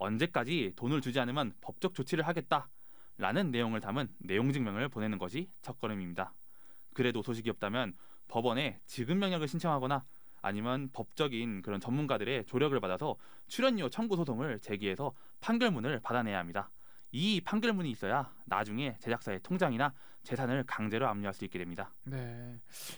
언제까지 돈을 주지 않으면 법적 조치를 하겠다라는 내용을 담은 내용 증명을 보내는 것이 첫걸음입니다. 그래도 소식이 없다면 법원에 지급 명령을 신청하거나 아니면 법적인 그런 전문가들의 조력을 받아서 출연료 청구 소송을 제기해서 판결문을 받아내야 합니다. 이 판결문이 있어야 나중에 제작사의 통장이나 재산을 강제로 압류할 수 있게 됩니다. 네.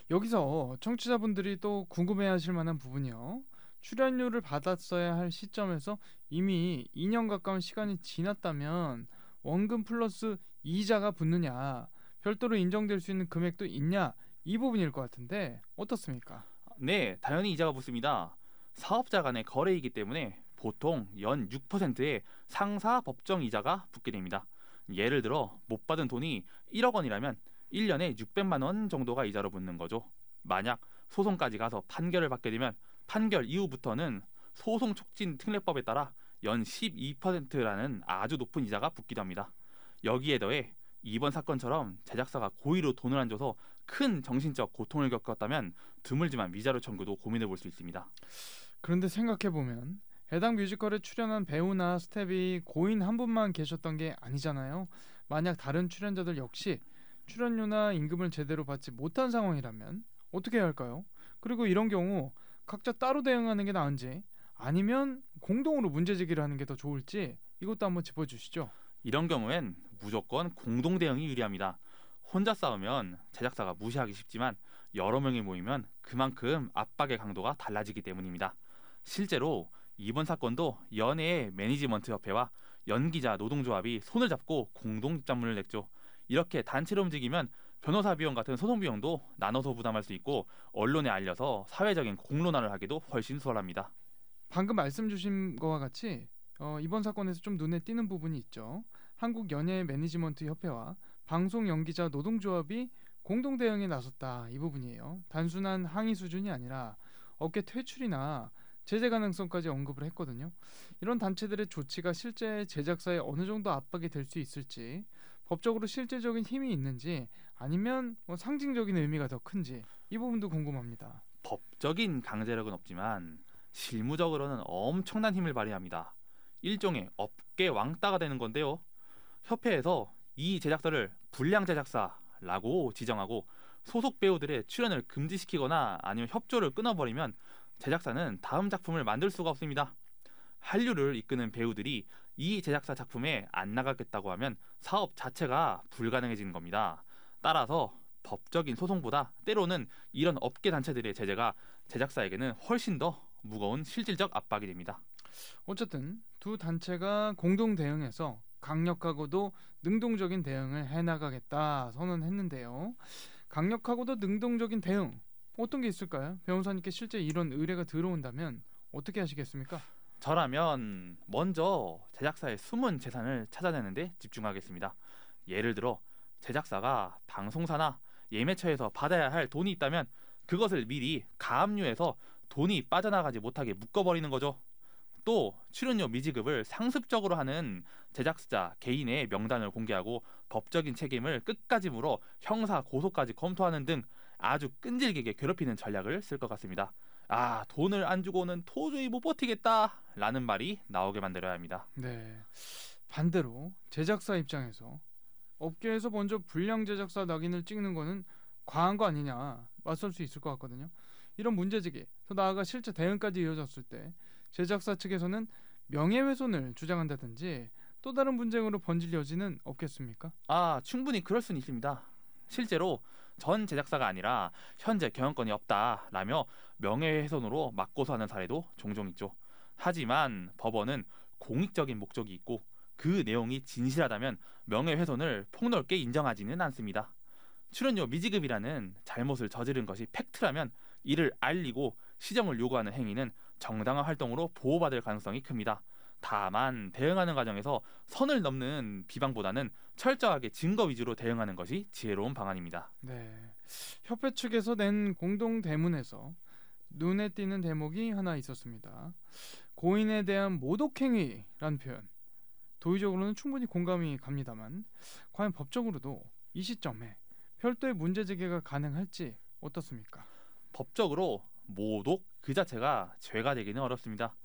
여기서 청취자분들이 또 궁금해하실 만한 부분이요. 출연료를 받았어야 할 시점에서 이미 2년 가까운 시간이 지났다면 원금 플러스 이자가 붙느냐, 별도로 인정될 수 있는 금액도 있냐, 이 부분일 것 같은데 어떻습니까? 네, 당연히 이자가 붙습니다. 사업자 간의 거래이기 때문에 보통 연 6%의 상사 법정 이자가 붙게 됩니다. 예를 들어 못 받은 돈이 1억 원이라면 1년에 600만 원 정도가 이자로 붙는 거죠. 만약 소송까지 가서 판결을 받게 되면 판결 이후부터는 소송 촉진 특례법에 따라 연 12%라는 아주 높은 이자가 붙기도 합니다. 여기에 더해 이번 사건처럼 제작사가 고의로 돈을 안 줘서 큰 정신적 고통을 겪었다면 드물지만 위자료 청구도 고민해 볼 수 있습니다. 그런데 생각해보면 해당 뮤지컬에 출연한 배우나 스텝이 고인 한 분만 계셨던 게 아니잖아요. 만약 다른 출연자들 역시 출연료나 임금을 제대로 받지 못한 상황이라면 어떻게 해야 할까요? 그리고 이런 경우 각자 따로 대응하는 게 나은지 아니면 공동으로 문제 제기를 하는 게 더 좋을지 이것도 한번 짚어주시죠. 이런 경우엔 무조건 공동 대응이 유리합니다. 혼자 싸우면 제작사가 무시하기 쉽지만 여러 명이 모이면 그만큼 압박의 강도가 달라지기 때문입니다. 실제로 이번 사건도 연예의 매니지먼트 협회와 연기자 노동조합이 손을 잡고 공동 입장문을 냈죠. 이렇게 단체로 움직이면 변호사 비용 같은 소송 비용도 나눠서 부담할 수 있고 언론에 알려서 사회적인 공론화를 하기도 훨씬 수월합니다. 방금 말씀 주신 거와 같이 이번 사건에서 좀 눈에 띄는 부분이 있죠. 한국 연예 매니지먼트 협회와 방송 연기자 노동조합이 공동 대응에 나섰다, 이 부분이에요. 단순한 항의 수준이 아니라 업계 퇴출이나 제재 가능성까지 언급을 했거든요. 이런 단체들의 조치가 실제 제작사에 어느 정도 압박이 될 수 있을지, 법적으로 실제적인 힘이 있는지 아니면 상징적인 의미가 더 큰지 이 부분도 궁금합니다. 법적인 강제력은 없지만 실무적으로는 엄청난 힘을 발휘합니다. 일종의 업계 왕따가 되는 건데요. 협회에서 이 제작사를 불량 제작사라고 지정하고 소속 배우들의 출연을 금지시키거나 아니면 협조를 끊어버리면 제작사는 다음 작품을 만들 수가 없습니다. 한류를 이끄는 배우들이 이 제작사 작품에 안 나가겠다고 하면 사업 자체가 불가능해지는 겁니다. 따라서 법적인 소송보다 때로는 이런 업계 단체들의 제재가 제작사에게는 훨씬 더 무거운 실질적 압박이 됩니다. 어쨌든 두 단체가 공동 대응해서 강력하고도 능동적인 대응을 해나가겠다 선언했는데요. 강력하고도 능동적인 대응, 어떤 게 있을까요? 변호사님께 실제 이런 의뢰가 들어온다면 어떻게 하시겠습니까? 저라면 먼저 제작사의 숨은 재산을 찾아내는데 집중하겠습니다. 예를 들어 제작사가 방송사나 예매처에서 받아야 할 돈이 있다면 그것을 미리 가압류해서 돈이 빠져나가지 못하게 묶어버리는 거죠. 또 출연료 미지급을 상습적으로 하는 제작자 개인의 명단을 공개하고 법적인 책임을 끝까지 물어 형사 고소까지 검토하는 등 아주 끈질기게 괴롭히는 전략을 쓸 것 같습니다. 아, 돈을 안 주고는 도저히 못 버티겠다 라는 말이 나오게 만들어야 합니다. 네. 반대로 제작사 입장에서 업계에서 먼저 불량 제작사 낙인을 찍는 거는 과한 거 아니냐, 맞설 수 있을 것 같거든요. 이런 문제제기, 더 나아가 실제 대응까지 이어졌을 때 제작사 측에서는 명예훼손을 주장한다든지 또 다른 분쟁으로 번질 여지는 없겠습니까? 충분히 그럴 수는 있습니다. 실제로 전 제작사가 아니라 현재 경영권이 없다라며 명예훼손으로 맞고소하는 사례도 종종 있죠. 하지만 법원은 공익적인 목적이 있고 그 내용이 진실하다면 명예훼손을 폭넓게 인정하지는 않습니다. 출연료 미지급이라는 잘못을 저지른 것이 팩트라면 이를 알리고 시정을 요구하는 행위는 정당한 활동으로 보호받을 가능성이 큽니다. 다만 대응하는 과정에서 선을 넘는 비방보다는 철저하게 증거 위주로 대응하는 것이 지혜로운 방안입니다. 네. 협회 측에서 낸 공동 대문에서 눈에 띄는 대목이 하나 있었습니다. 고인에 대한 모독행위라는 표현. 도의적으로는 충분히 공감이 갑니다만 과연 법적으로도 이 시점에 별도의 문제 제기가 가능할지 어떻습니까? 법적으로 모독 그 자체가 죄가 되기는 어렵습니다.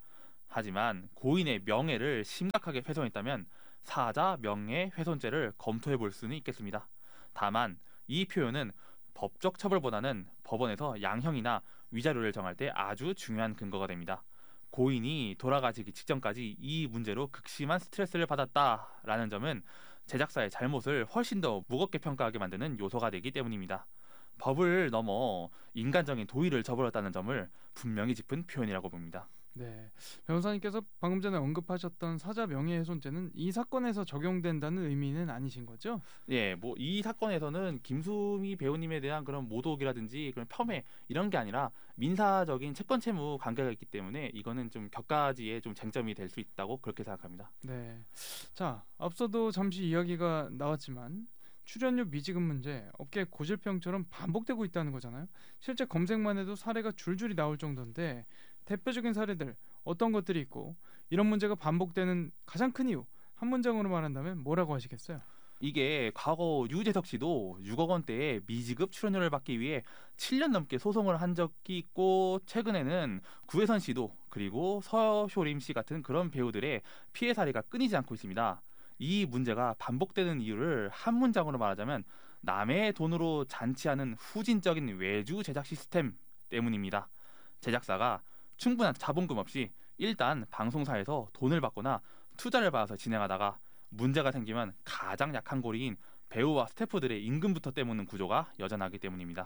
하지만 고인의 명예를 심각하게 훼손했다면 사자 명예훼손죄를 검토해 볼 수는 있겠습니다. 다만 이 표현은 법적 처벌보다는 법원에서 양형이나 위자료를 정할 때 아주 중요한 근거가 됩니다. 고인이 돌아가시기 직전까지 이 문제로 극심한 스트레스를 받았다라는 점은 제작사의 잘못을 훨씬 더 무겁게 평가하게 만드는 요소가 되기 때문입니다. 법을 넘어 인간적인 도의를 저버렸다는 점을 분명히 짚은 표현이라고 봅니다. 네, 변호사님께서 방금 전에 언급하셨던 사자 명예훼손죄는 이 사건에서 적용된다는 의미는 아니신 거죠? 예, 뭐 이 사건에서는 김수미 배우님에 대한 그런 모독이라든지 그런 폄훼 이런 게 아니라 민사적인 채권 채무 관계가 있기 때문에 이거는 좀 격가지의 좀 쟁점이 될 수 있다고 그렇게 생각합니다. 네, 자 앞서도 잠시 이야기가 나왔지만 출연료 미지급 문제 업계 고질병처럼 반복되고 있다는 거잖아요. 실제 검색만 해도 사례가 줄줄이 나올 정도인데 대표적인 사례들 어떤 것들이 있고 이런 문제가 반복되는 가장 큰 이유 한 문장으로 말한다면 뭐라고 하시겠어요? 이게 과거 유재석 씨도 6억 원대의 미지급 출연료를 받기 위해 7년 넘게 소송을 한 적이 있고 최근에는 구혜선 씨도 그리고 서효림 씨 같은 그런 배우들의 피해 사례가 끊이지 않고 있습니다. 이 문제가 반복되는 이유를 한 문장으로 말하자면 남의 돈으로 잔치하는 후진적인 외주 제작 시스템 때문입니다. 제작사가 충분한 자본금 없이 일단 방송사에서 돈을 받거나 투자를 받아서 진행하다가 문제가 생기면 가장 약한 고리인 배우와 스태프들의 임금부터 떼먹는 구조가 여전하기 때문입니다.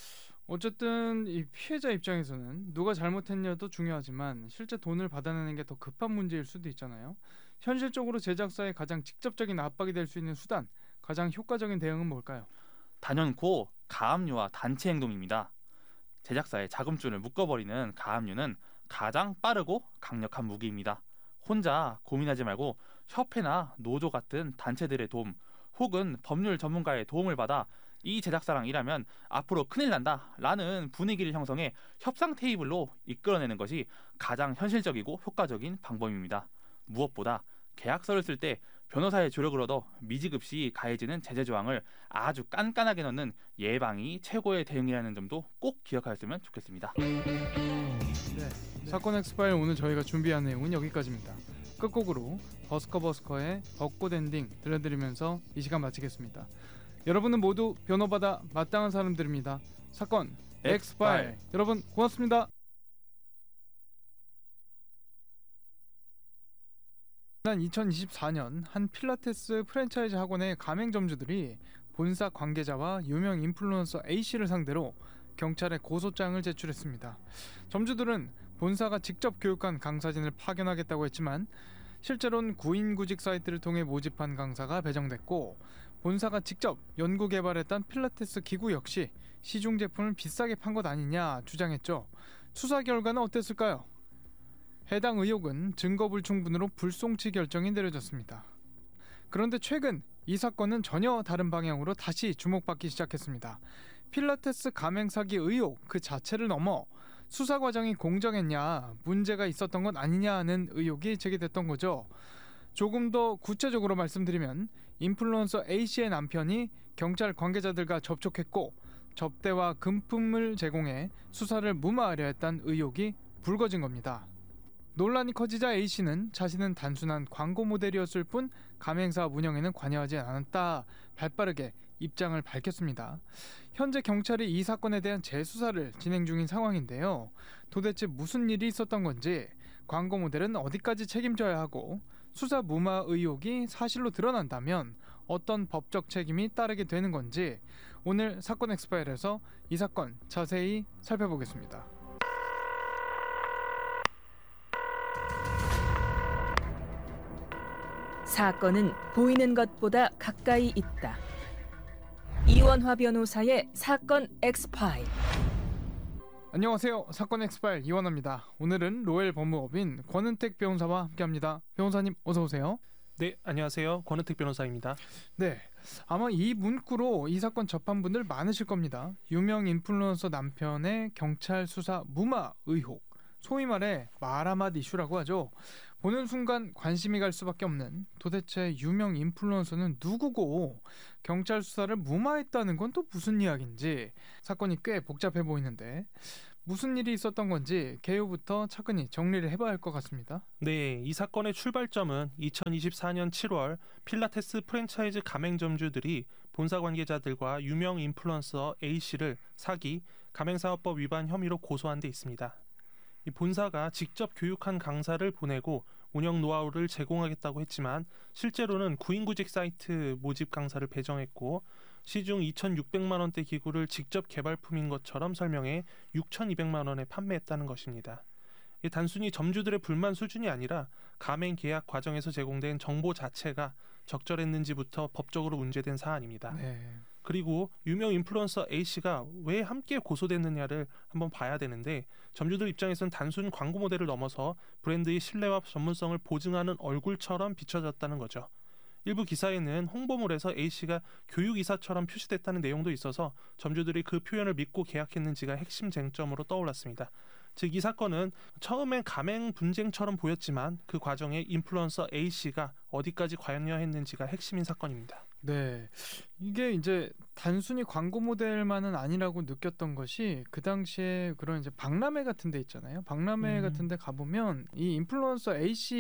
어쨌든 이 피해자 입장에서는 누가 잘못했냐도 중요하지만 실제 돈을 받아내는 게 더 급한 문제일 수도 있잖아요. 현실적으로 제작사의 가장 직접적인 압박이 될 수 있는 수단, 가장 효과적인 대응은 뭘까요? 단연코 가압류와 단체 행동입니다. 제작사의 자금줄을 묶어버리는 가압류는 가장 빠르고 강력한 무기입니다. 혼자 고민하지 말고 협회나 노조 같은 단체들의 도움 혹은 법률 전문가의 도움을 받아 이 제작사랑 일하면 앞으로 큰일 난다 라는 분위기를 형성해 협상 테이블로 이끌어내는 것이 가장 현실적이고 효과적인 방법입니다. 무엇보다 계약서를 쓸 때 변호사의 조력을 얻어 미지급 시 가해지는 제재 조항을 아주 깐깐하게 넣는 예방이 최고의 대응이라는 점도 꼭 기억하였으면 좋겠습니다. 네, 사건 엑스파일 오늘 저희가 준비한 내용은 여기까지입니다. 끝곡으로 버스커의 벚꽃 엔딩 들려드리면서 이 시간 마치겠습니다. 여러분은 모두 변호받아 마땅한 사람들입니다. 사건 엑스파일 여러분 고맙습니다. 지난 2024년 한 필라테스 프랜차이즈 학원의 가맹점주들이 본사 관계자와 유명 인플루언서 A씨를 상대로 경찰에 고소장을 제출했습니다. 점주들은 본사가 직접 교육한 강사진을 파견하겠다고 했지만 실제로는 구인구직 사이트를 통해 모집한 강사가 배정됐고 본사가 직접 연구 개발했던 필라테스 기구 역시 시중 제품을 비싸게 판 것 아니냐 주장했죠. 수사 결과는 어땠을까요? 해당 의혹은 증거 불충분으로 불송치 결정이 내려졌습니다. 그런데 최근 이 사건은 전혀 다른 방향으로 다시 주목받기 시작했습니다. 필라테스 가맹 사기 의혹 그 자체를 넘어 수사 과정이 공정했냐, 문제가 있었던 것 아니냐 하는 의혹이 제기됐던 거죠. 조금 더 구체적으로 말씀드리면 인플루언서 A씨의 남편이 경찰 관계자들과 접촉했고 접대와 금품을 제공해 수사를 무마하려 했다는 의혹이 불거진 겁니다. 논란이 커지자 A씨는 자신은 단순한 광고 모델이었을 뿐 가맹사업 운영에는 관여하지 않았다 발빠르게 입장을 밝혔습니다. 현재 경찰이 이 사건에 대한 재수사를 진행 중인 상황인데요. 도대체 무슨 일이 있었던 건지, 광고 모델은 어디까지 책임져야 하고 수사 무마 의혹이 사실로 드러난다면 어떤 법적 책임이 따르게 되는 건지 오늘 사건 엑스파일에서 이 사건 자세히 살펴보겠습니다. 사건은 보이는 것보다 가까이 있다. 이원화 변호사의 사건 엑스파일. 안녕하세요. 사건 엑스파일 이원화입니다. 오늘은 로엘 법무법인 권은택 변호사와 함께합니다. 변호사님 어서 오세요. 네, 안녕하세요. 권은택 변호사입니다. 네, 아마 이 문구로 이 사건 접한 분들 많으실 겁니다. 유명 인플루언서 남편의 경찰 수사 무마 의혹, 소위 말해 마라맛 이슈라고 하죠. 보는 순간 관심이 갈 수밖에 없는 도대체 유명 인플루언서는 누구고 경찰 수사를 무마했다는 건 또 무슨 이야기인지 사건이 꽤 복잡해 보이는데 무슨 일이 있었던 건지 개요부터 차근히 정리를 해봐야 할 것 같습니다. 네, 이 사건의 출발점은 2024년 7월 필라테스 프랜차이즈 가맹점주들이 본사 관계자들과 유명 인플루언서 A씨를 사기, 가맹사업법 위반 혐의로 고소한 데 있습니다. 이 본사가 직접 교육한 강사를 보내고 운영 노하우를 제공하겠다고 했지만 실제로는 구인구직 사이트 모집 강사를 배정했고 시중 2,600만 원대 기구를 직접 개발품인 것처럼 설명해 6,200만 원에 판매했다는 것입니다. 단순히 점주들의 불만 수준이 아니라 가맹 계약 과정에서 제공된 정보 자체가 적절했는지부터 법적으로 문제된 사안입니다. 네. 그리고 유명 인플루언서 A씨가 왜 함께 고소됐느냐를 한번 봐야 되는데 점주들 입장에서는 단순 광고 모델을 넘어서 브랜드의 신뢰와 전문성을 보증하는 얼굴처럼 비춰졌다는 거죠. 일부 기사에는 홍보물에서 A씨가 교육이사처럼 표시됐다는 내용도 있어서 점주들이 그 표현을 믿고 계약했는지가 핵심 쟁점으로 떠올랐습니다. 즉 이 사건은 처음엔 가맹 분쟁처럼 보였지만 그 과정에 인플루언서 A씨가 어디까지 관여했는지가 핵심인 사건입니다. 네, 이게 이제 단순히 광고 모델만은 아니라고 느꼈던 것이 그 당시에 그런 이제 박람회 같은 데 있잖아요. 박람회 같은 데 가보면 이 인플루언서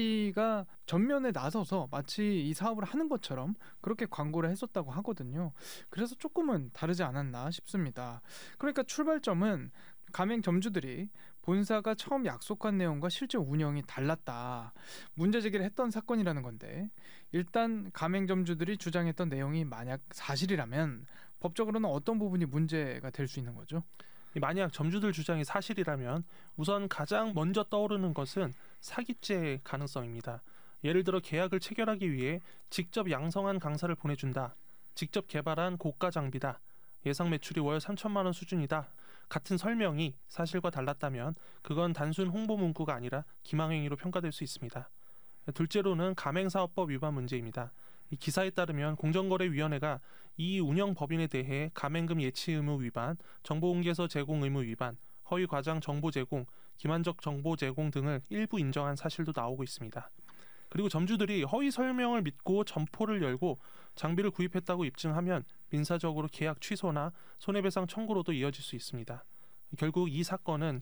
A씨가 전면에 나서서 마치 이 사업을 하는 것처럼 그렇게 광고를 했었다고 하거든요. 그래서 조금은 다르지 않았나 싶습니다. 그러니까 출발점은 가맹 점주들이 본사가 처음 약속한 내용과 실제 운영이 달랐다. 문제 제기를 했던 사건이라는 건데 일단 가맹점주들이 주장했던 내용이 만약 사실이라면 법적으로는 어떤 부분이 문제가 될 수 있는 거죠? 만약 점주들 주장이 사실이라면 우선 가장 먼저 떠오르는 것은 사기죄 가능성입니다. 예를 들어 계약을 체결하기 위해 직접 양성한 강사를 보내준다. 직접 개발한 고가 장비다. 예상 매출이 월 3천만 원 수준이다. 같은 설명이 사실과 달랐다면 그건 단순 홍보 문구가 아니라 기망행위로 평가될 수 있습니다. 둘째로는 가맹사업법 위반 문제입니다. 이 기사에 따르면 공정거래위원회가 이 운영법인에 대해 가맹금 예치 의무 위반, 정보공개서 제공 의무 위반, 허위 과장 정보 제공, 기만적 정보 제공 등을 일부 인정한 사실도 나오고 있습니다. 그리고 점주들이 허위 설명을 믿고 점포를 열고 장비를 구입했다고 입증하면 민사적으로 계약 취소나 손해배상 청구로도 이어질 수 있습니다. 결국 이 사건은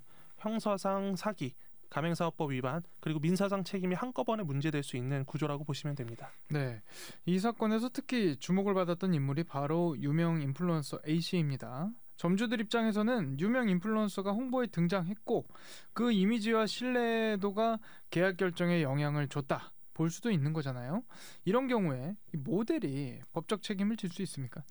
형사상 사기, 가맹사업법 위반, 그리고 민사상 책임이 한꺼번에 문제될 수 있는 구조라고 보시면 됩니다. 네, 이 사건에서 특히 주목을 받았던 인물이 바로 유명 인플루언서 A씨입니다. 점주들 입장에서는 유명 인플루언서가 홍보에 등장했고 그 이미지와 신뢰도가 계약 결정에 영향을 줬다. 볼 수도 있는 거잖아요. 이런 경우에 이 모델이 법적 책임을 질 수 있습니까?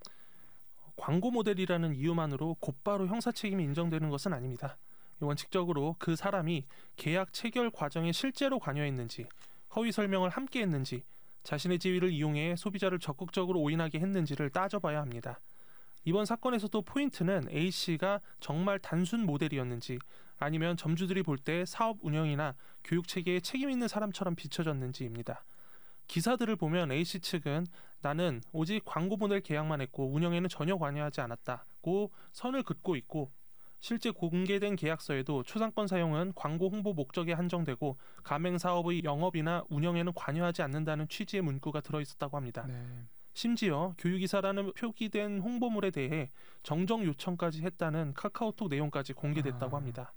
광고 모델이라는 이유만으로 곧바로 형사 책임이 인정되는 것은 아닙니다. 원칙적으로 그 사람이 계약 체결 과정에 실제로 관여했는지, 허위 설명을 함께 했는지, 자신의 지위를 이용해 소비자를 적극적으로 오인하게 했는지를 따져봐야 합니다. 이번 사건에서도 포인트는 A씨가 정말 단순 모델이었는지 아니면 점주들이 볼 때 사업 운영이나 교육 체계에 책임 있는 사람처럼 비춰졌는지입니다. 기사들을 보면 A씨 측은 나는 오직 광고 모델 계약만 했고 운영에는 전혀 관여하지 않았다고 선을 긋고 있고 실제 공개된 계약서에도 초상권 사용은 광고 홍보 목적에 한정되고 가맹사업의 영업이나 운영에는 관여하지 않는다는 취지의 문구가 들어있었다고 합니다. 네. 심지어 교육이사라는 표기된 홍보물에 대해 정정 요청까지 했다는 카카오톡 내용까지 공개됐다고 합니다.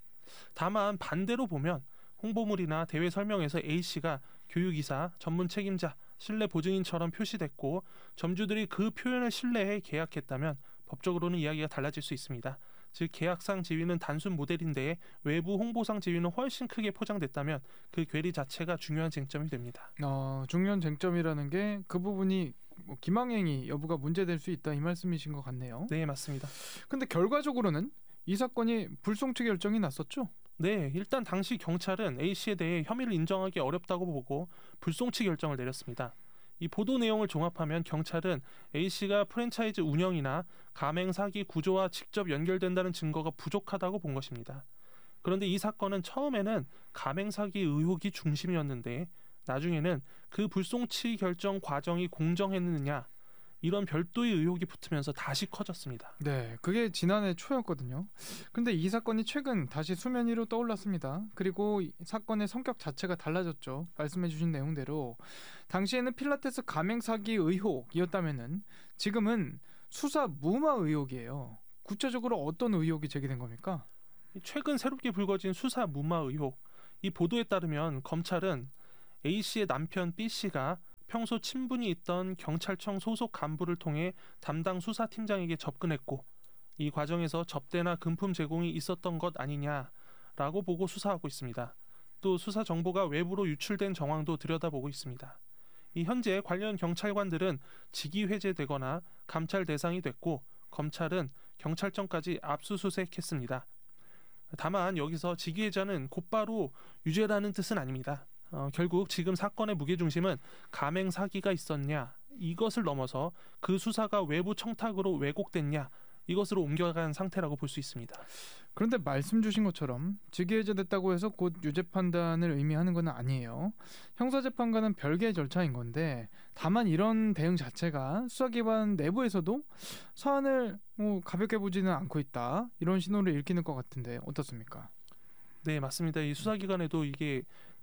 다만 반대로 보면 홍보물이나 대회 설명에서 A씨가 교육이사, 전문 책임자, 신뢰 보증인처럼 표시됐고 점주들이 그 표현을 신뢰해 계약했다면 법적으로는 이야기가 달라질 수 있습니다. 즉 계약상 지위는 단순 모델인데 외부 홍보상 지위는 훨씬 크게 포장됐다면 그 괴리 자체가 중요한 쟁점이 됩니다. 중요한 쟁점이라는 게 그 부분이 뭐 기망행위 여부가 문제될 수 있다 이 말씀이신 것 같네요. 네, 맞습니다. 근데 결과적으로는 이 사건이 불송치 결정이 났었죠? 네, 일단 당시 경찰은 A씨에 대해 혐의를 인정하기 어렵다고 보고 불송치 결정을 내렸습니다. 이 보도 내용을 종합하면 경찰은 A씨가 프랜차이즈 운영이나 가맹 사기 구조와 직접 연결된다는 증거가 부족하다고 본 것입니다. 그런데 이 사건은 처음에는 가맹 사기 의혹이 중심이었는데 나중에는 그 불송치 결정 과정이 공정했느냐 이런 별도의 의혹이 붙으면서 다시 커졌습니다. 네, 그게 지난해 초였거든요. 근데 이 사건이 최근 다시 수면 위로 떠올랐습니다. 그리고 이 사건의 성격 자체가 달라졌죠. 말씀해주신 내용대로 당시에는 필라테스 가맹 사기 의혹이었다면은 지금은 수사 무마 의혹이에요. 구체적으로 어떤 의혹이 제기된 겁니까? 최근 새롭게 불거진 수사 무마 의혹. 이 보도에 따르면 검찰은 A 씨의 남편 B 씨가 평소 친분이 있던 경찰청 소속 간부를 통해 담당 수사팀장에게 접근했고 이 과정에서 접대나 금품 제공이 있었던 것 아니냐라고 보고 수사하고 있습니다. 또 수사 정보가 외부로 유출된 정황도 들여다보고 있습니다. 이 현재 관련 경찰관들은 직위 해제되거나 감찰 대상이 됐고 검찰은 경찰청까지 압수수색했습니다. 다만 여기서 직위 해제는 곧바로 유죄라는 뜻은 아닙니다. 결국 지금 사건의 무게중심은 가맹 사기가 있었냐 이것을 넘어서 그 수사가 외부 청탁으로 왜곡됐냐 이것으로 옮겨간 상태라고 볼 수 있습니다. 그런데 말씀 주신 것처럼 직위해제됐다고 해서 곧 유죄 판단을 의미하는 건 아니에요. 형사재판과는 별개의 절차인 건데 다만 이런 대응 자체가 수사기관 내부에서도 사안을 가볍게 보지는 않고 있다. 이런 신호를 읽히는 것 같은데 어떻습니까? 네, 맞습니다. 이 수사기관에도 이게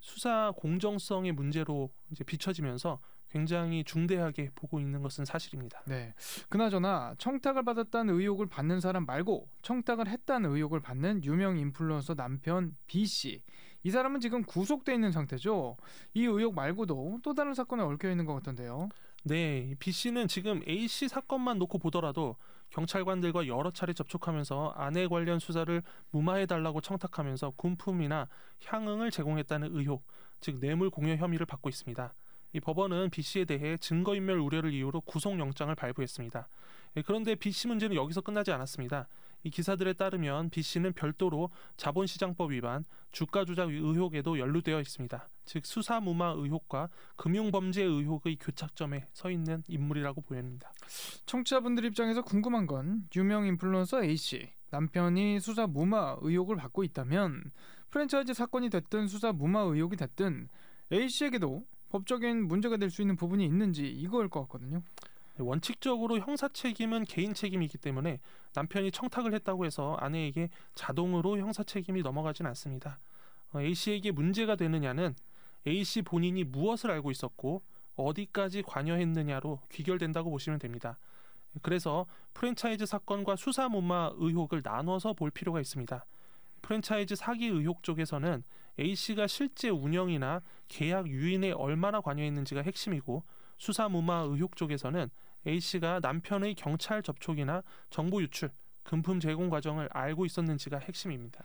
수사 공정성의 문제로 이제 비춰지면서 굉장히 중대하게 보고 있는 것은 사실입니다. 네. 그나저나 청탁을 받았다는 의혹을 받는 사람 말고 청탁을 했다는 의혹을 받는 유명 인플루언서 남편 B 씨. 이 사람은 지금 구속돼 있는 상태죠. 이 의혹 말고도 또 다른 사건에 얽혀 있는 것 같던데요. 네, B 씨는 지금 A 씨 사건만 놓고 보더라도 경찰관들과 여러 차례 접촉하면서 아내 관련 수사를 무마해달라고 청탁하면서 군품이나 향응을 제공했다는 의혹, 즉 뇌물 공여 혐의를 받고 있습니다. 이 법원은 B 씨에 대해 증거인멸 우려를 이유로 구속영장을 발부했습니다. 그런데 B 씨 문제는 여기서 끝나지 않았습니다. 이 기사들에 따르면 B 씨는 별도로 자본시장법 위반, 주가 조작 의혹에도 연루되어 있습니다. 즉 수사무마 의혹과 금융범죄 의혹의 교착점에 서 있는 인물이라고 보입니다. 청취자분들 입장에서 궁금한 건 유명 인플루언서 A 씨 남편이 수사 무마 의혹을 받고 있다면 프랜차이즈 사건이 됐든 수사 무마 의혹이 됐든 A 씨에게도 법적인 문제가 될 수 있는 부분이 있는지 이거일 것 같거든요. 원칙적으로 형사 책임은 개인 책임이기 때문에 남편이 청탁을 했다고 해서 아내에게 자동으로 형사 책임이 넘어가진 않습니다. A 씨에게 문제가 되느냐는 A 씨 본인이 무엇을 알고 있었고 어디까지 관여했느냐로 귀결된다고 보시면 됩니다. 그래서 프랜차이즈 사건과 수사무마 의혹을 나눠서 볼 필요가 있습니다. 프랜차이즈 사기 의혹 쪽에서는 A 씨가 실제 운영이나 계약 유인에 얼마나 관여했는지가 핵심이고 수사무마 의혹 쪽에서는 A 씨가 남편의 경찰 접촉이나 정보 유출, 금품 제공 과정을 알고 있었는지가 핵심입니다.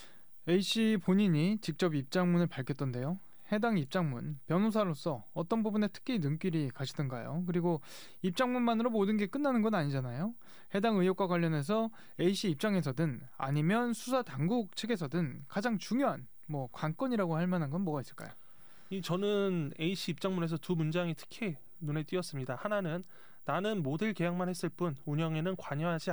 A 씨 본인이 직접 입장문을 밝혔던데요. 해당 입장문, 변호사로서 어떤 부분에 특히 눈길이 가시던가요? 그리고 입장문만으로 모든 게 끝나는 건 아니잖아요. 해당 의혹과 관련해서 A 씨 입장에서든 아니면 수사 당국 측에서든 가장 중요한 관건이라고 할 만한 건 뭐가 있을까요? 저는 A 씨 입장문에서 두 문장이 특히 눈에 띄었습니다. 하나는 나는 모델 계약만 했을 뿐 운영에는 관여하지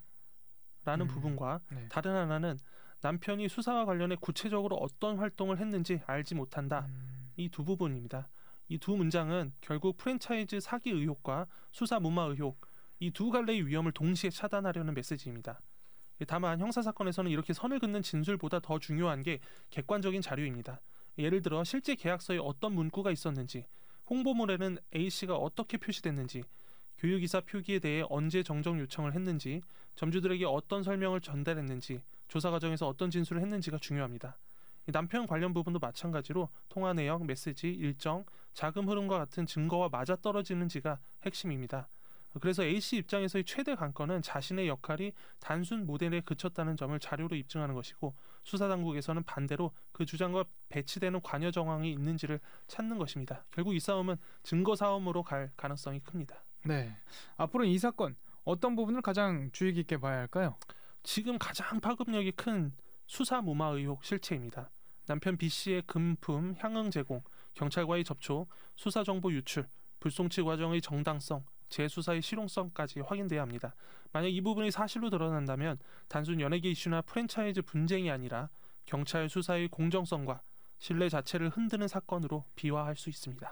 않았다라는 부분과 네. 다른 하나는 남편이 수사와 관련해 구체적으로 어떤 활동을 했는지 알지 못한다. 이 두 부분입니다. 이 두 문장은 결국 프랜차이즈 사기 의혹과 수사 무마 의혹 이 두 갈래의 위험을 동시에 차단하려는 메시지입니다. 다만 형사사건에서는 이렇게 선을 긋는 진술보다 더 중요한 게 객관적인 자료입니다. 예를 들어 실제 계약서에 어떤 문구가 있었는지, 홍보물에는 A씨가 어떻게 표시됐는지, 교육이사 표기에 대해 언제 정정 요청을 했는지, 점주들에게 어떤 설명을 전달했는지, 조사 과정에서 어떤 진술을 했는지가 중요합니다. 남편 관련 부분도 마찬가지로 통화 내역, 메시지, 일정, 자금 흐름과 같은 증거와 맞아떨어지는지가 핵심입니다. 그래서 A씨 입장에서의 최대 관건은 자신의 역할이 단순 모델에 그쳤다는 점을 자료로 입증하는 것이고 수사당국에서는 반대로 그 주장과 배치되는 관여 정황이 있는지를 찾는 것입니다. 결국 이 싸움은 증거 싸움으로 갈 가능성이 큽니다. 네, 앞으로 이 사건 어떤 부분을 가장 주의 깊게 봐야 할까요? 지금 가장 파급력이 큰 수사 무마 의혹 실체입니다. 남편 B씨의 금품, 향응 제공, 경찰과의 접촉, 수사 정보 유출, 불송치 과정의 정당성, 재수사의 실용성까지 확인돼야 합니다. 만약 이 부분이 사실로 드러난다면 단순 연예계 이슈나 프랜차이즈 분쟁이 아니라 경찰 수사의 공정성과 신뢰 자체를 흔드는 사건으로 비화할 수 있습니다.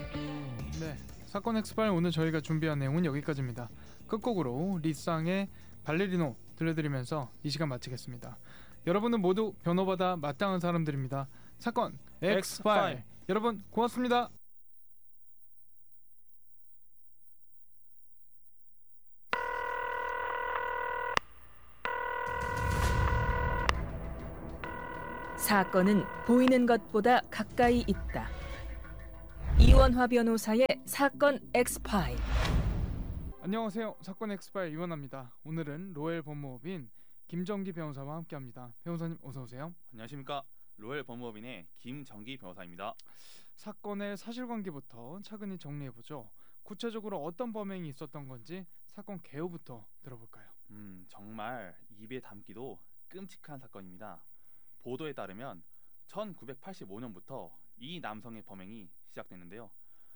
네, 사건 엑스파일 오늘 저희가 준비한 내용은 여기까지입니다. 끝곡으로 리쌍의 발레리노 들려드리면서 이 시간 마치겠습니다. 여러분은 모두 변호받아 마땅한 사람들입니다. 사건 엑스파일 여러분 고맙습니다. 사건은 보이는 것보다 가까이 있다. 이원화 변호사의 사건 엑스파일. 안녕하세요. 사건 엑스파일 이원화입니다. 오늘은 로엘 법무법인 김정기 변호사와 함께합니다. 변호사님 어서 오세요. 안녕하십니까. 로열 법무법인의 김정기 변호사입니다. 사건의 사실관계부터 차근히 정리해보죠. 구체적으로 어떤 범행이 있었던 건지 사건 개요부터 들어볼까요? 정말 입에 담기도 끔찍한 사건입니다. 보도에 따르면 1985년부터 이 남성의 범행이 시작됐는데요.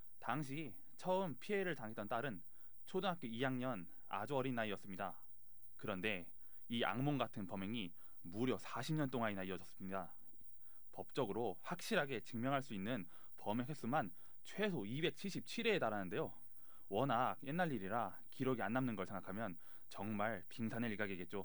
당시 처음 피해를 당했던 딸은 초등학교 2학년 아주 어린 나이였습니다. 그런데 이 악몽 같은 범행이 무려 40년 동안이나 이어졌습니다. 법적으로 확실하게 증명할 수 있는 범행 횟수만 최소 277회에 달하는데요. 워낙 옛날 일이라 기록이 안 남는 걸 생각하면 정말 빙산의 일각이겠죠.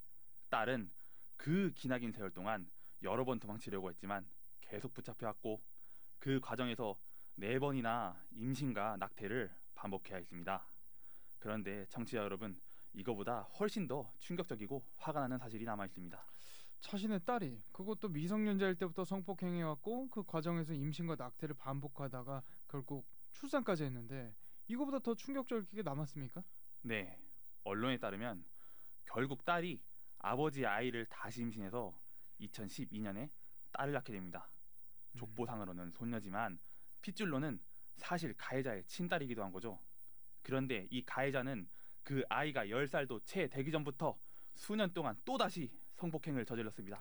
딸은 그 기나긴 세월 동안 여러 번 도망치려고 했지만 계속 붙잡혀왔고 그 과정에서 4번이나 임신과 낙태를 반복해야 했습니다. 그런데 청취자 여러분, 이거보다 훨씬 더 충격적이고 화가 나는 사실이 남아있습니다. 자신의 딸이 그것도 미성년자일 때부터 성폭행해왔고 그 과정에서 임신과 낙태를 반복하다가 결국 출산까지 했는데 이거보다 더 충격적이게 남았습니까? 네, 언론에 따르면 결국 딸이 아버지의 아이를 다시 임신해서 2012년에 딸을 낳게 됩니다. 족보상으로는 손녀지만 핏줄로는 사실 가해자의 친딸이기도 한 거죠. 그런데 이 가해자는 그 아이가 10살도 채 되기 전부터 수년 동안 또다시 성폭행을 저질렀습니다.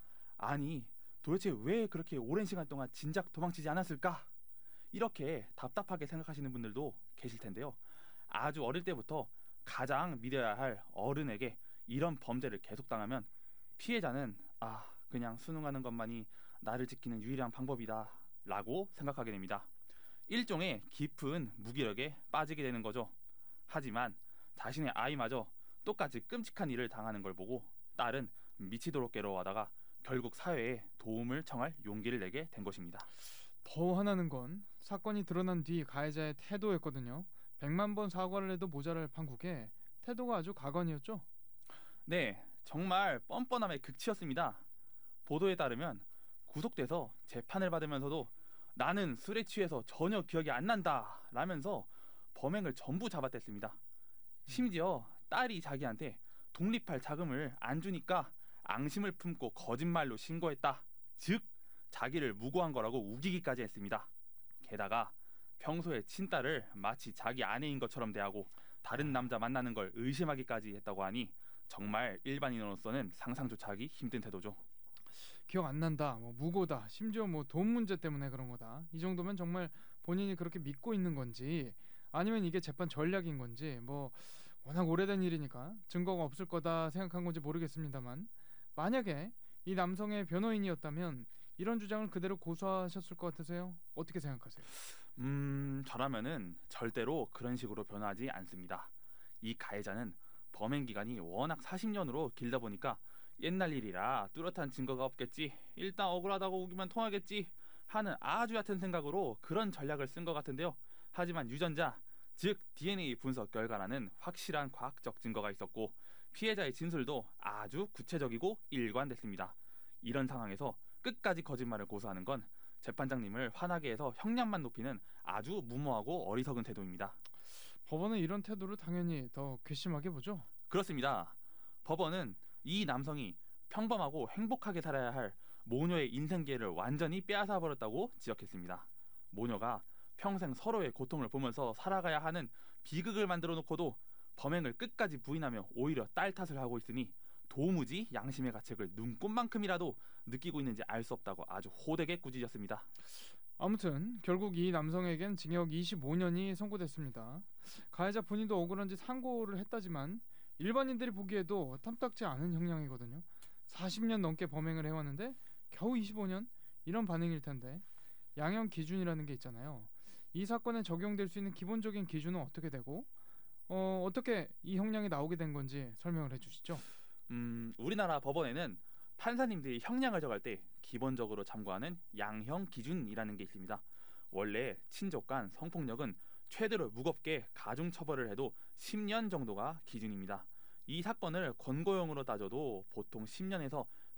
아니, 도대체 왜 그렇게 오랜 시간 동안 진작 도망치지 않았을까? 이렇게 답답하게 생각하시는 분들도 계실 텐데요. 아주 어릴 때부터 가장 믿어야 할 어른에게 이런 범죄를 계속 당하면 피해자는 그냥 순응하는 것만이 나를 지키는 유일한 방법이다 라고 생각하게 됩니다. 일종의 깊은 무기력에 빠지게 되는 거죠. 하지만 자신의 아이마저 똑같이 끔찍한 일을 당하는 걸 보고 딸은 미치도록 괴로워하다가 결국 사회에 도움을 청할 용기를 내게 된 것입니다. 더 화나는 건 사건이 드러난 뒤 가해자의 태도였거든요. 100만 번 사과를 해도 모자랄 판국에 태도가 아주 가관이었죠. 네, 정말 뻔뻔함의 극치였습니다. 보도에 따르면 구속돼서 재판을 받으면서도 나는 술에 취해서 전혀 기억이 안 난다 라면서 범행을 전부 잡아댔습니다. 심지어 딸이 자기한테 독립할 자금을 안 주니까 앙심을 품고 거짓말로 신고했다. 즉 자기를 무고한 거라고 우기기까지 했습니다. 게다가 평소에 친딸을 마치 자기 아내인 것처럼 대하고 다른 남자 만나는 걸 의심하기까지 했다고 하니 정말 일반인으로서는 상상조차 하기 힘든 태도죠. 기억 안 난다, 무고다, 심지어 돈 문제 때문에 그런 거다. 이 정도면 정말 본인이 그렇게 믿고 있는 건지 아니면 이게 재판 전략인 건지 워낙 오래된 일이니까 증거가 없을 거다 생각한 건지 모르겠습니다만 만약에 이 남성의 변호인이었다면 이런 주장을 그대로 고수하셨을 것 같으세요? 어떻게 생각하세요? 저라면은 절대로 그런 식으로 변호하지 않습니다. 이 가해자는 범행 기간이 워낙 40년으로 길다 보니까 옛날 일이라 뚜렷한 증거가 없겠지, 일단 억울하다고 우기면 통하겠지 하는 아주 얕은 생각으로 그런 전략을 쓴 것 같은데요. 하지만 유전자, 즉 DNA 분석 결과라는 확실한 과학적 증거가 있었고 피해자의 진술도 아주 구체적이고 일관됐습니다. 이런 상황에서 끝까지 거짓말을 고수하는 건 재판장님을 화나게 해서 형량만 높이는 아주 무모하고 어리석은 태도입니다. 법원은 이런 태도를 당연히 더 괘씸하게 보죠. 그렇습니다. 법원은 이 남성이 평범하고 행복하게 살아야 할 모녀의 인생 기회를 완전히 빼앗아 버렸다고 지적했습니다. 모녀가 평생 서로의 고통을 보면서 살아가야 하는 비극을 만들어 놓고도 범행을 끝까지 부인하며 오히려 딸 탓을 하고 있으니 도무지 양심의 가책을 눈꼽만큼이라도 느끼고 있는지 알 수 없다고 아주 호되게 꾸짖었습니다. 아무튼 결국 이 남성에겐 징역 25년이 선고됐습니다. 가해자 본인도 억울한지 상고를 했다지만 일반인들이 보기에도 탐탁지 않은 형량이거든요. 40년 넘게 범행을 해왔는데 겨우 25년? 이런 반응일 텐데 양형 기준이라는 게 있잖아요. 이 사건에 적용될 수 있는 기본적인 기준은 어떻게 되고 어떻게 이 형량이 나오게 된 건지 설명을 해주시죠. 우리나라 법원에는 판사님들이 형량을 정할 때 기본적으로 참고하는 양형 기준이라는 게 있습니다. 원래 친족 간 성폭력은 최대로 무겁게 가중 처벌을 해도 10년 정도가 기준입니다. 이 사건을 권고형으로 따져도 보통 10년에서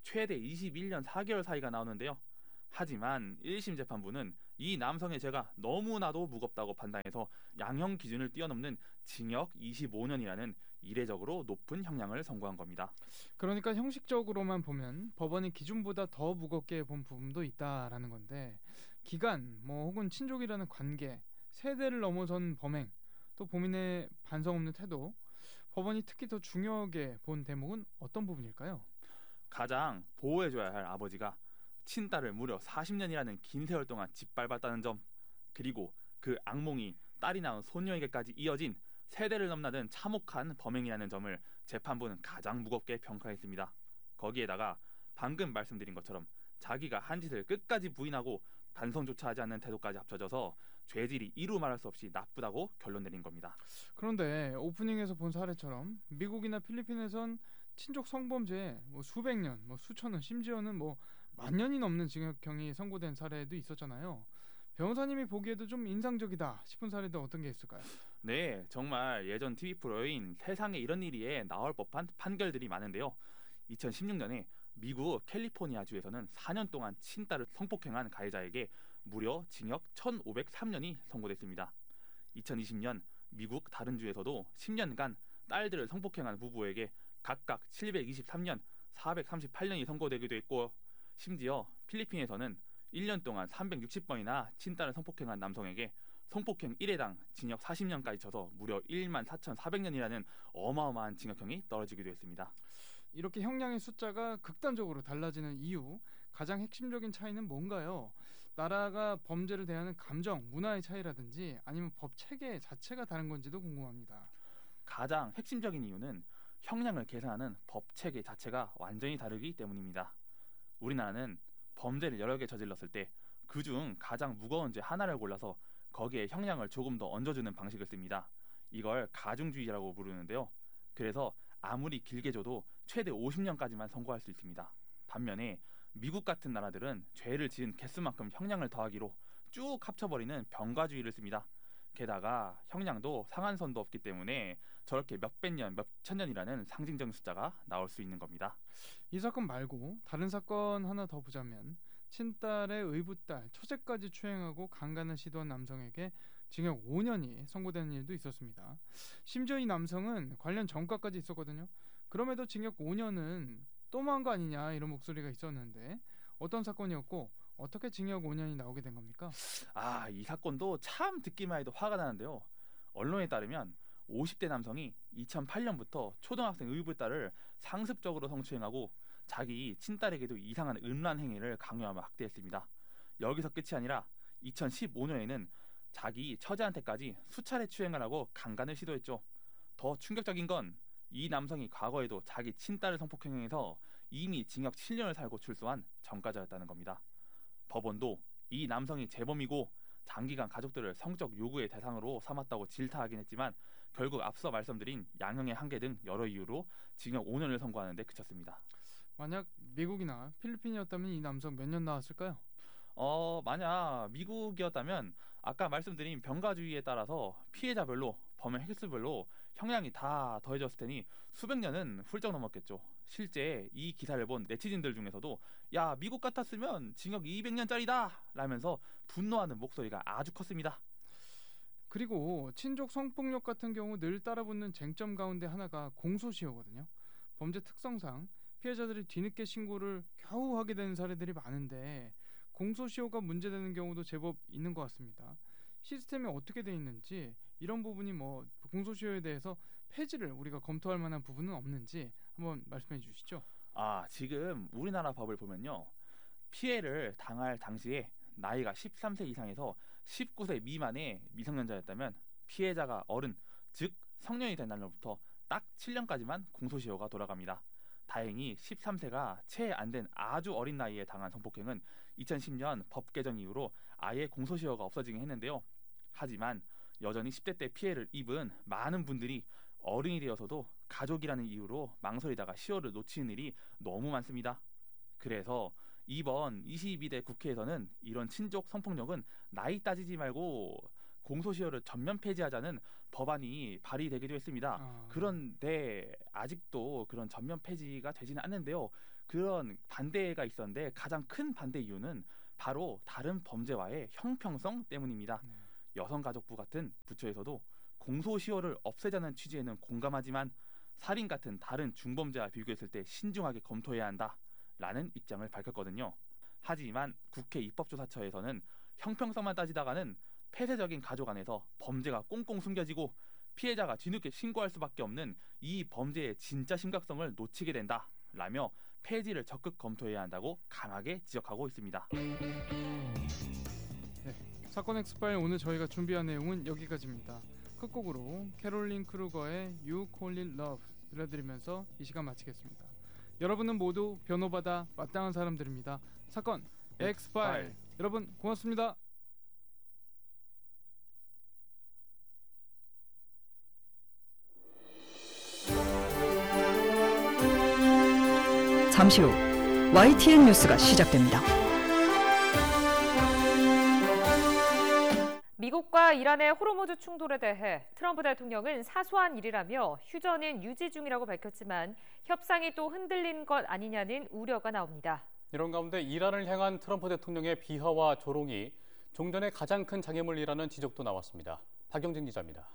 최대 21년 4개월 사이가 나오는데요. 하지만 1심 재판부는 이 남성의 죄가 너무나도 무겁다고 판단해서 양형 기준을 뛰어넘는 징역 25년이라는 이례적으로 높은 형량을 선고한 겁니다. 그러니까 형식적으로만 보면 법원이 기준보다 더 무겁게 본 부분도 있다라는 건데 기간 뭐 혹은 친족이라는 관계, 세대를 넘어선 범행, 또 범인의 반성 없는 태도, 법원이 특히 더 중요하게 본 대목은 어떤 부분일까요? 가장 보호해줘야 할 아버지가 친딸을 무려 40년이라는 긴 세월 동안 짓밟았다는 점, 그리고 그 악몽이 딸이 낳은 소녀에게까지 이어진 세대를 넘나든 참혹한 범행이라는 점을 재판부는 가장 무겁게 평가했습니다. 거기에다가 방금 말씀드린 것처럼 자기가 한 짓을 끝까지 부인하고 반성조차 하지 않는 태도까지 합쳐져서 죄질이 이루 말할 수 없이 나쁘다고 결론 내린 겁니다. 그런데 오프닝에서 본 사례처럼 미국이나 필리핀에선 친족 성범죄에 뭐 수백 년, 뭐 수천 년, 심지어는 뭐 만 년이 넘는 징역형이 선고된 사례도 있었잖아요. 변호사님이 보기에도 좀 인상적이다 싶은 사례도 어떤 게 있을까요? 네, 정말 예전 TV 프로인 세상에 이런 일이에 나올 법한 판결들이 많은데요. 2016년에 미국 캘리포니아주에서는 4년 동안 친딸을 성폭행한 가해자에게 무려 징역 1,503년이 선고됐습니다. 2020년 미국 다른 주에서도 10년간 딸들을 성폭행한 부부에게 각각 723년, 438년이 선고되기도 했고, 심지어 필리핀에서는 1년 동안 360번이나 친딸을 성폭행한 남성에게 성폭행 1회당 징역 40년까지 쳐서 무려 14,400년이라는 어마어마한 징역형이 떨어지기도 했습니다. 이렇게 형량의 숫자가 극단적으로 달라지는 이유, 가장 핵심적인 차이는 뭔가요? 나라가 범죄를 대하는 감정, 문화의 차이라든지 아니면 법 체계 자체가 다른 건지도 궁금합니다. 가장 핵심적인 이유는 형량을 계산하는 법 체계 자체가 완전히 다르기 때문입니다. 우리나라는 범죄를 여러 개 저질렀을 때 그중 가장 무거운 죄 하나를 골라서 거기에 형량을 조금 더 얹어주는 방식을 씁니다. 이걸 가중주의라고 부르는데요. 그래서 아무리 길게 줘도 최대 50년까지만 선고할 수 있습니다. 반면에 미국 같은 나라들은 죄를 지은 개수만큼 형량을 더하기로 쭉 합쳐버리는 병가주의를 씁니다. 게다가 형량도 상한선도 없기 때문에 저렇게 몇백 년, 몇천 년이라는 상징적인 숫자가 나올 수 있는 겁니다. 이 사건 말고 다른 사건 하나 더 보자면 친딸의 의붓딸 처제까지 추행하고 강간을 시도한 남성에게 징역 5년이 선고되는 일도 있었습니다. 심지어 이 남성은 관련 전과까지 있었거든요. 그럼에도 징역 5년은 또무한 거 아니냐 이런 목소리가 있었는데 어떤 사건이었고 어떻게 징역 5년이 나오게 된 겁니까? 이 사건도 참 듣기만 해도 화가 나는데요. 언론에 따르면 50대 남성이 2008년부터 초등학생 의붓딸을 상습적으로 성추행하고 자기 친딸에게도 이상한 음란 행위를 강요하며 학대했습니다. 여기서 끝이 아니라 2015년에는 자기 처제한테까지 수차례 추행을 하고 강간을 시도했죠. 더 충격적인 건 이 남성이 과거에도 자기 친딸을 성폭행해서 이미 징역 7년을 살고 출소한 전과자였다는 겁니다. 법원도 이 남성이 재범이고 장기간 가족들을 성적 요구의 대상으로 삼았다고 질타하긴 했지만 결국 앞서 말씀드린 양형의 한계 등 여러 이유로 징역 5년을 선고하는 데 그쳤습니다. 만약 미국이나 필리핀이었다면 이 남성 몇 년 나왔을까요? 만약 미국이었다면 아까 말씀드린 병가주의에 따라서 피해자별로 범행 횟수별로 형량이 다 더해졌을 테니 수백 년은 훌쩍 넘었겠죠. 실제 이 기사를 본 네티즌들 중에서도 야, 미국 같았으면 징역 200년짜리다 라면서 분노하는 목소리가 아주 컸습니다. 그리고 친족 성폭력 같은 경우 늘 따라붙는 쟁점 가운데 하나가 공소시효거든요. 범죄 특성상 피해자들이 뒤늦게 신고를 겨우 하게 되는 사례들이 많은데 공소시효가 문제되는 경우도 제법 있는 것 같습니다. 시스템이 어떻게 돼 있는지 이런 부분이 뭐 공소시효에 대해서 폐지를 우리가 검토할 만한 부분은 없는지 한번 말씀해 주시죠. 지금 우리나라 법을 보면요. 피해를 당할 당시에 나이가 13세 이상에서 19세 미만의 미성년자였다면 피해자가 어른, 즉 성년이 된 날로부터 딱 7년까지만 공소시효가 돌아갑니다. 다행히 13세가 채 안 된 아주 어린 나이에 당한 성폭행은 2010년 법 개정 이후로 아예 공소시효가 없어지긴 했는데요. 하지만 여전히 10대 때 피해를 입은 많은 분들이 어른이 되어서도 가족이라는 이유로 망설이다가 시효를 놓치는 일이 너무 많습니다. 그래서 이번 22대 국회에서는 이런 친족 성폭력은 나이 따지지 말고 공소시효를 전면 폐지하자는 법안이 발의되기도 했습니다. 그런데 아직도 그런 전면 폐지가 되지는 않는데요. 그런 반대가 있었는데 가장 큰 반대 이유는 바로 다른 범죄와의 형평성 때문입니다. 여성가족부 같은 부처에서도 공소시효를 없애자는 취지에는 공감하지만 살인 같은 다른 중범죄와 비교했을 때 신중하게 검토해야 한다라는 입장을 밝혔거든요. 하지만 국회 입법조사처에서는 형평성만 따지다가는 폐쇄적인 가족 안에서 범죄가 꽁꽁 숨겨지고 피해자가 뒤늦게 신고할 수밖에 없는 이 범죄의 진짜 심각성을 놓치게 된다라며 폐지를 적극 검토해야 한다고 강하게 지적하고 있습니다. 사건 엑스파일 오늘 저희가 준비한 내용은 여기까지입니다. 끝곡으로 캐롤린 크루거의 You Call It Love 들려드리면서 이 시간 마치겠습니다. 여러분은 모두 변호받아 마땅한 사람들입니다. 사건 엑스파일 여러분 고맙습니다. 잠시 후 YTN 뉴스가 시작됩니다. 미국과 이란의 호르무즈 충돌에 대해 트럼프 대통령은 사소한 일이라며 휴전은 유지 중이라고 밝혔지만 협상이 또 흔들린 것 아니냐는 우려가 나옵니다. 이런 가운데 이란을 향한 트럼프 대통령의 비하와 조롱이 종전의 가장 큰 장애물이라는 지적도 나왔습니다. 박영진 기자입니다.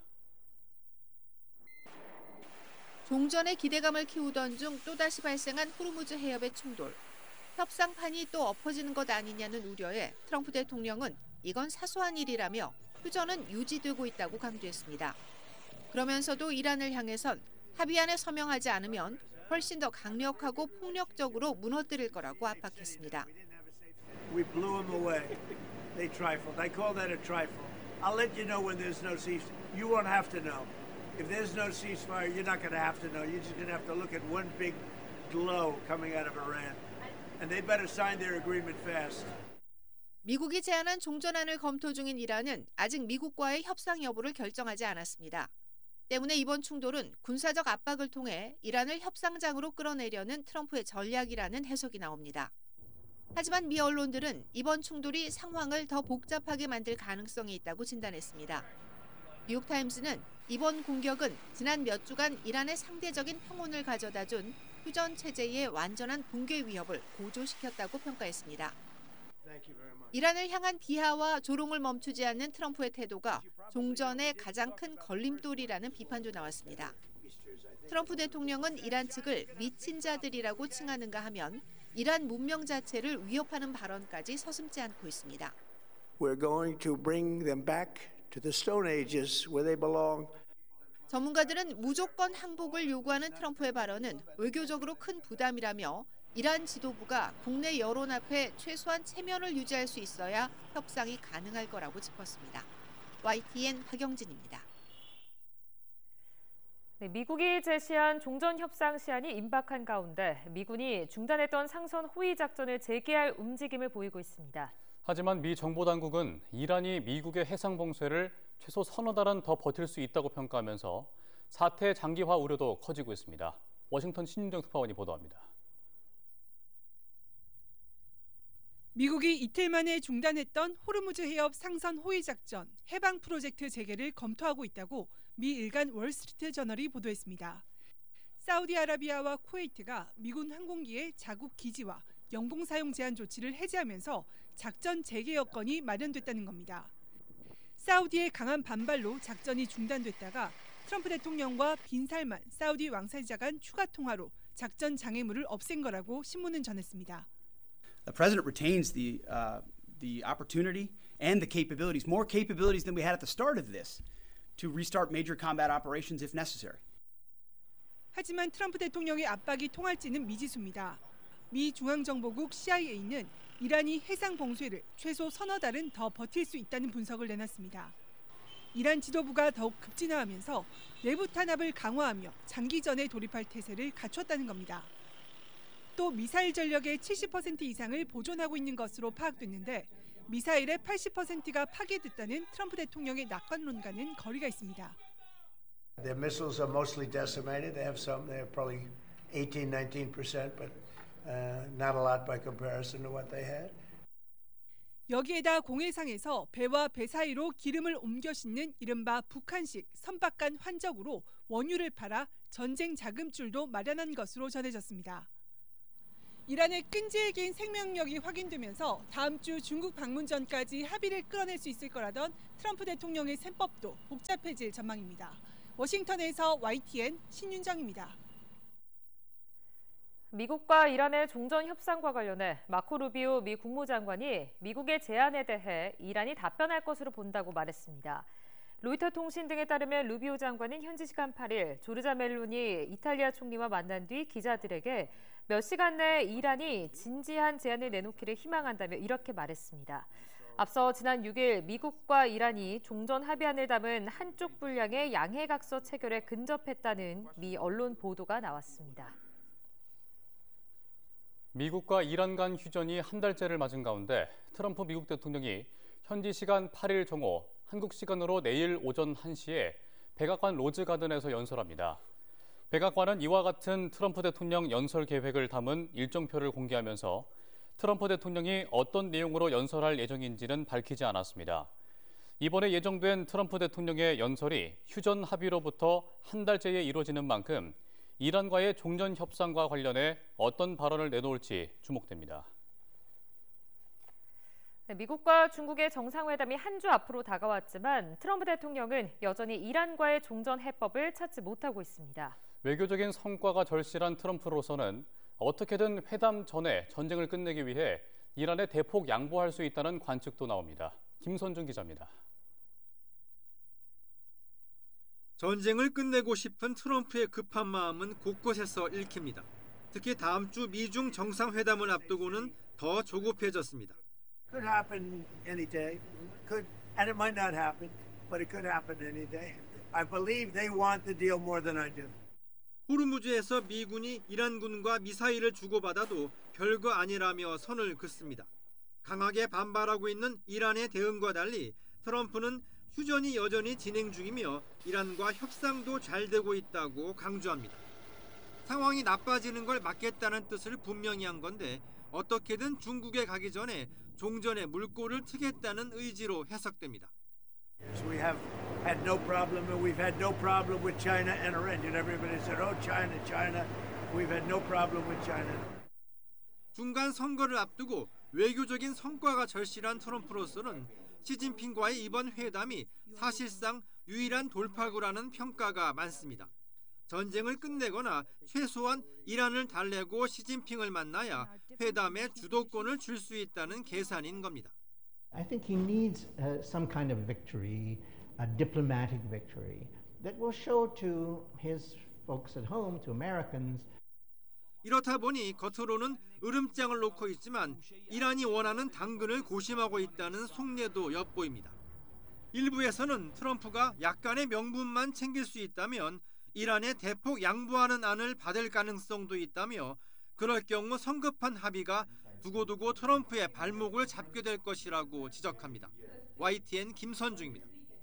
종전의 기대감을 키우던 중 또다시 발생한 호르무즈 해협의 충돌. 협상판이 또 엎어지는 것 아니냐는 우려에 트럼프 대통령은 이건 사소한 일이라며 휴전은 유지되고 있다고 강조했습니다. 그러면서도 이란을 향해선 합의안에 서명하지 않으면 훨씬 더 강력하고 폭력적으로 무너뜨릴 거라고 압박했습니다. We blew them away. They trifled. I call that a trifle. I'll let you know when there's no ceasefire. You won't have to know. If there's no ceasefire, you're not going to have to know. You're just going to have to look at one big glow coming out of Iran. And they better sign their agreement fast. 미국이 제안한 종전안을 검토 중인 이란은 아직 미국과의 협상 여부를 결정하지 않았습니다. 때문에 이번 충돌은 군사적 압박을 통해 이란을 협상장으로 끌어내려는 트럼프의 전략이라는 해석이 나옵니다. 하지만 미 언론들은 이번 충돌이 상황을 더 복잡하게 만들 가능성이 있다고 진단했습니다. 뉴욕타임스는 이번 공격은 지난 몇 주간 이란의 상대적인 평온을 가져다준 휴전 체제의 완전한 붕괴 위협을 고조시켰다고 평가했습니다. 이란을 향한 비하와 조롱을 멈추지 않는 트럼프의 태도가 종전의 가장 큰 걸림돌이라는 비판도 나왔습니다. 트럼프 대통령은 이란 측을 미친 자들이라고 칭하는가 하면 이란 문명 자체를 위협하는 발언까지 서슴지 않고 있습니다. We're going to bring them back to the Stone Ages where they belong. 전문가들은 무조건 항복을 요구하는 트럼프의 발언은 외교적으로 큰 부담이라며 이란 지도부가 국내 여론 앞에 최소한 체면을 유지할 수 있어야 협상이 가능할 거라고 짚었습니다. YTN 박영진입니다. 미국이 제시한 종전 협상 시한이 임박한 가운데 미군이 중단했던 상선 호위 작전을 재개할 움직임을 보이고 있습니다. 하지만 미 정보당국은 이란이 미국의 해상 봉쇄를 최소 서너 달은 더 버틸 수 있다고 평가하면서 사태 장기화 우려도 커지고 있습니다. 워싱턴 신윤정 특파원이 보도합니다. 미국이 이틀 만에 중단했던 호르무즈 해협 상선 호위 작전 해방 프로젝트 재개를 검토하고 있다고 미 일간 월스트리트 저널이 보도했습니다. 사우디아라비아와 쿠웨이트가 미군 항공기의 자국 기지와 영공 사용 제한 조치를 해제하면서 작전 재개 여건이 마련됐다는 겁니다. 사우디의 강한 반발로 작전이 중단됐다가 트럼프 대통령과 빈 살만 사우디 왕세자 간 추가 통화로 작전 장애물을 없앤 거라고 신문은 전했습니다. The president retains the opportunity and the capabilities, more capabilities than we had at the start of this, to restart major combat operations if necessary. 하지만 트럼프 대통령의 압박이 통할지는 미지수입니다. 미 중앙정보국 CIA는 이란이 해상 봉쇄를 최소 서너 달은 더 버틸 수 있다는 분석을 내놨습니다. 이란 지도부가 더욱 급진화하면서 내부 탄압을 강화하며 장기전에 돌입할 태세를 갖췄다는 겁니다. 또 미사일 전력의 70% 이상을 보존하고 있는 것으로 파악됐는데 미사일의 80%가 파괴됐다는 트럼프 대통령의 낙관론과는 거리가 있습니다. Their missiles are mostly decimated. They have some. They have probably 18-19%, but not a lot by comparison to what they had. 여기에다 공해상에서 배와 배 사이로 기름을 옮겨 싣는 이른바 북한식 선박간 환적으로 원유를 팔아 전쟁 자금줄도 마련한 것으로 전해졌습니다. 이란의 끈질긴 생명력이 확인되면서 다음 주 중국 방문 전까지 합의를 끌어낼 수 있을 거라던 트럼프 대통령의 셈법도 복잡해질 전망입니다. 워싱턴에서 YTN 신윤정입니다. 미국과 이란의 종전 협상과 관련해 마코 루비오 미 국무장관이 미국의 제안에 대해 이란이 답변할 것으로 본다고 말했습니다. 로이터 통신 등에 따르면 루비오 장관은 현지 시간 8일 조르자 멜로니 이탈리아 총리와 만난 뒤 기자들에게 몇 시간 내에 이란이 진지한 제안을 내놓기를 희망한다며 이렇게 말했습니다. 앞서 지난 6일 미국과 이란이 종전 합의안을 담은 한쪽 분량의 양해각서 체결에 근접했다는 미 언론 보도가 나왔습니다. 미국과 이란 간 휴전이 한 달째를 맞은 가운데 트럼프 미국 대통령이 현지 시간 8일 정오, 한국 시간으로 내일 오전 1시에 백악관 로즈가든에서 연설합니다. 백악관은 이와 같은 트럼프 대통령 연설 계획을 담은 일정표를 공개하면서 트럼프 대통령이 어떤 내용으로 연설할 예정인지는 밝히지 않았습니다. 이번에 예정된 트럼프 대통령의 연설이 휴전 합의로부터 한 달째에 이루어지는 만큼 이란과의 종전 협상과 관련해 어떤 발언을 내놓을지 주목됩니다. 미국과 중국의 정상회담이 한 주 앞으로 다가왔지만 트럼프 대통령은 여전히 이란과의 종전 해법을 찾지 못하고 있습니다. 외교적인 성과가 절실한 트럼프로서는 어떻게든 회담 전에 전쟁을 끝내기 위해 이란에 대폭 양보할 수 있다는 관측도 나옵니다. 김선중 기자입니다. 전쟁을 끝내고 싶은 트럼프의 급한 마음은 곳곳에서 읽힙니다. 특히 다음 주 미중 정상회담을 앞두고는 더 조급해졌습니다. Could happen any day. Could, and it might not happen, but it could happen any day. I believe they want the deal more than I do. 호르무즈에서 미군이 이란군과 미사일을 주고받아도 별거 아니라며 선을 긋습니다. 강하게 반발하고 있는 이란의 대응과 달리 트럼프는 휴전이 여전히 진행 중이며 이란과 협상도 잘 되고 있다고 강조합니다. 상황이 나빠지는 걸 막겠다는 뜻을 분명히 한 건데 어떻게든 중국에 가기 전에 종전의 물꼬를 트겠다는 의지로 해석됩니다. We have had no problem, and we've had no problem with China and Iran. And everybody said, "Oh, China, China." We've had no problem with China. 중간 선거를 앞두고 외교적인 성과가 절실한 트럼프로서는 시진핑과의 이번 회담이 사실상 유일한 돌파구라는 평가가 많습니다. 전쟁을 끝내거나 최소한 이란을 달래고 시진핑을 만나야 회담에 주도권을 줄 수 있다는 계산인 겁니다. I think he needs some kind of victory, a diplomatic victory that will show to his folks at home, to Americans. 이렇다 보니 겉으로는 으름장을 놓고 있지만 이란이 원하는 당근을 고심하고 있다는 속내도 엿보입니다. 일부에서는 트럼프가 약간의 명분만 챙길 수 있다면 이란에 대폭 양보하는 안을 받을 가능성도 있다며 그럴 경우 성급한 합의가 두고두고 트럼프의 발목을 잡게 될 것이라고 지적합니다. YTN 김선중입니다.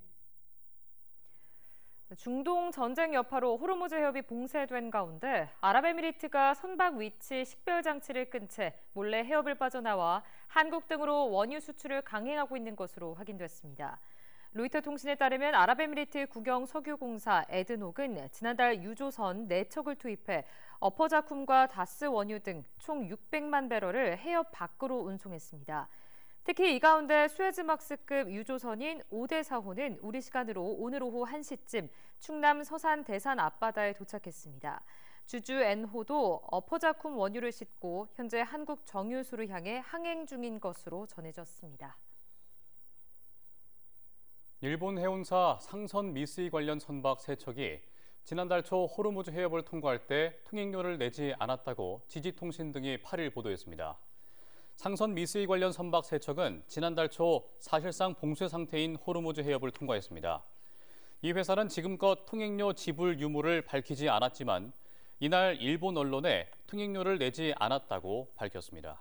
중동 전쟁 여파로 호르무즈 해협이 봉쇄된 가운데 아랍에미리트가 선박 위치 식별 장치를 끈 채 몰래 해협을 빠져나와 한국 등으로 원유 수출을 강행하고 있는 것으로 확인됐습니다. 로이터 통신에 따르면 아랍에미리트 국영 석유공사 에드녹은 지난달 유조선 4척을 투입해 어퍼자쿰과 다스 원유 등 총 600만 배럴을 해협 밖으로 운송했습니다. 특히 이 가운데 수에즈막스급 유조선인 오데사호는 우리 시간으로 오늘 오후 1시쯤 충남 서산 대산 앞바다에 도착했습니다. 주주 N호도 어퍼자쿰 원유를 싣고 현재 한국 정유수를 향해 항행 중인 것으로 전해졌습니다. 일본 해운사 상선 미쓰이 관련 선박 3척이 지난달 초 호르무즈 해협을 통과할 때 통행료를 내지 않았다고 지지통신 등이 8일 보도했습니다. 상선 미쓰이 관련 선박 3척은 지난달 초 사실상 봉쇄 상태인 호르무즈 해협을 통과했습니다. 이 회사는 지금껏 통행료 지불 유무를 밝히지 않았지만 이날 일본 언론에 통행료를 내지 않았다고 밝혔습니다.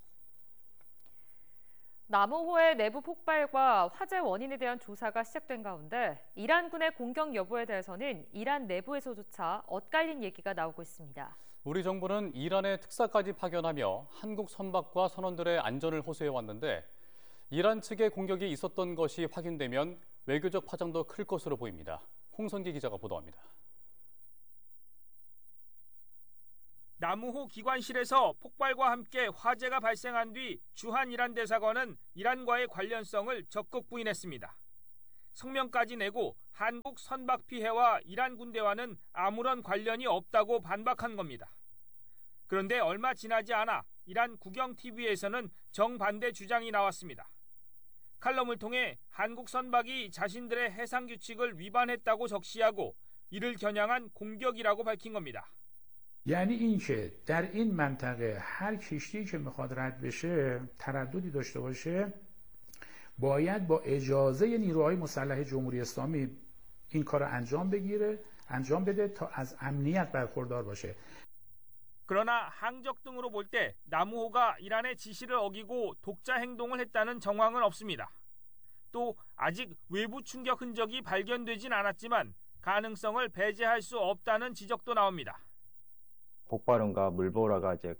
남호호의 내부 폭발과 화재 원인에 대한 조사가 시작된 가운데 이란군의 공격 여부에 대해서는 이란 내부에서조차 엇갈린 얘기가 나오고 있습니다. 우리 정부는 이란에 특사까지 파견하며 한국 선박과 선원들의 안전을 호소해왔는데 이란 측의 공격이 있었던 것이 확인되면 외교적 파장도 클 것으로 보입니다. 홍선기 기자가 보도합니다. 남우호 기관실에서 폭발과 함께 화재가 발생한 뒤 주한 이란 대사관은 이란과의 관련성을 적극 부인했습니다. 성명까지 내고 한국 선박 피해와 이란 군대와는 아무런 관련이 없다고 반박한 겁니다. 그런데 얼마 지나지 않아 이란 국영TV에서는 정반대 주장이 나왔습니다. 칼럼을 통해 한국 선박이 자신들의 해상 규칙을 위반했다고 적시하고 이를 겨냥한 공격이라고 밝힌 겁니다. یعنی اینکه در این منطقه هر کشتی که میخواد رد بشه ترددی داشته باشه باید با اجازه نیروهای مسلح جمهوری اسلامی این کار انجام بده تا از امنیت برخوردار باشه. 그러나 항적 등으로 볼 때 남우호가 이란의 지시를 어기고 독자 행동을 했다는 정황은 없습니다. 또 아직 외부 충격 흔적이 발견되진 않았지만 가능성을 배제할 수 없다는 지적도 나옵니다. 폭발음과 물보라가 이제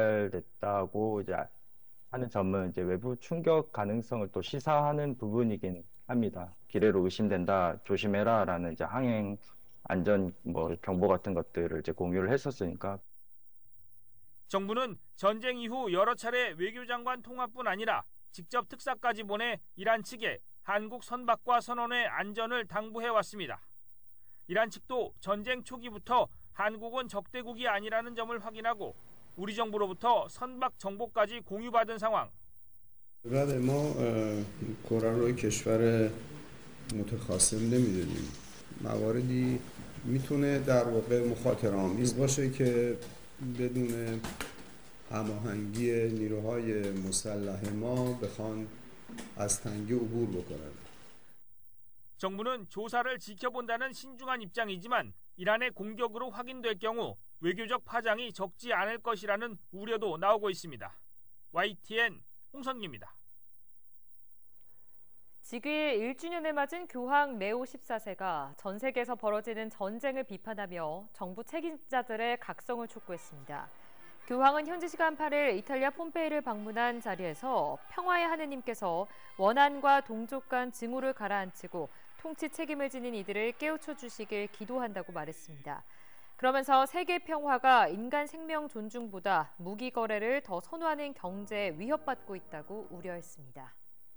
관찰됐다고 이제 하는 점은 이제 외부 충격 가능성을 또 시사하는 부분이긴 합니다. 기뢰로 의심된다, 조심해라라는 이제 항행 안전 경보 같은 것들을 이제 공유를 했었으니까. 정부는 전쟁 이후 여러 차례 외교장관 통화뿐 아니라 직접 특사까지 보내 이란 측에 한국 선박과 선원의 안전을 당부해 왔습니다. 이란 측도 전쟁 초기부터 한국은 적대국이 아니라는 점을 확인하고 우리 정부로부터 선박 정보까지 공유받은 상황. بعد ما کره روی کشور متخاصم نمیدونیم. مواردی میتونه در واقع مخاطره‌آمیز باشه که بدون هماهنگی نیروهای مسلح ما بخوان از تنگه عبور بکنن. 정부는 조사를 지켜본다는 신중한 입장이지만 이란의 공격으로 확인될 경우 외교적 파장이 적지 않을 것이라는 우려도 나오고 있습니다. YTN 홍선기입니다. 즉위 1주년을 맞은 교황 레오 14세가 전 세계에서 벌어지는 전쟁을 비판하며 정부 책임자들의 각성을 촉구했습니다. 교황은 현지 시간 8일 이탈리아 폼페이를 방문한 자리에서 평화의 하느님께서 원한과 동족 간 증오를 가라앉히고 통치 책임을 지닌 이들을 깨우쳐 주시길 기도한다고 말했습니다. 그러면서 세계 평화가 인간 생명 존중보다 무기 거래를 더 선호하는 경제에 위협받고 있다고 우려했습니다.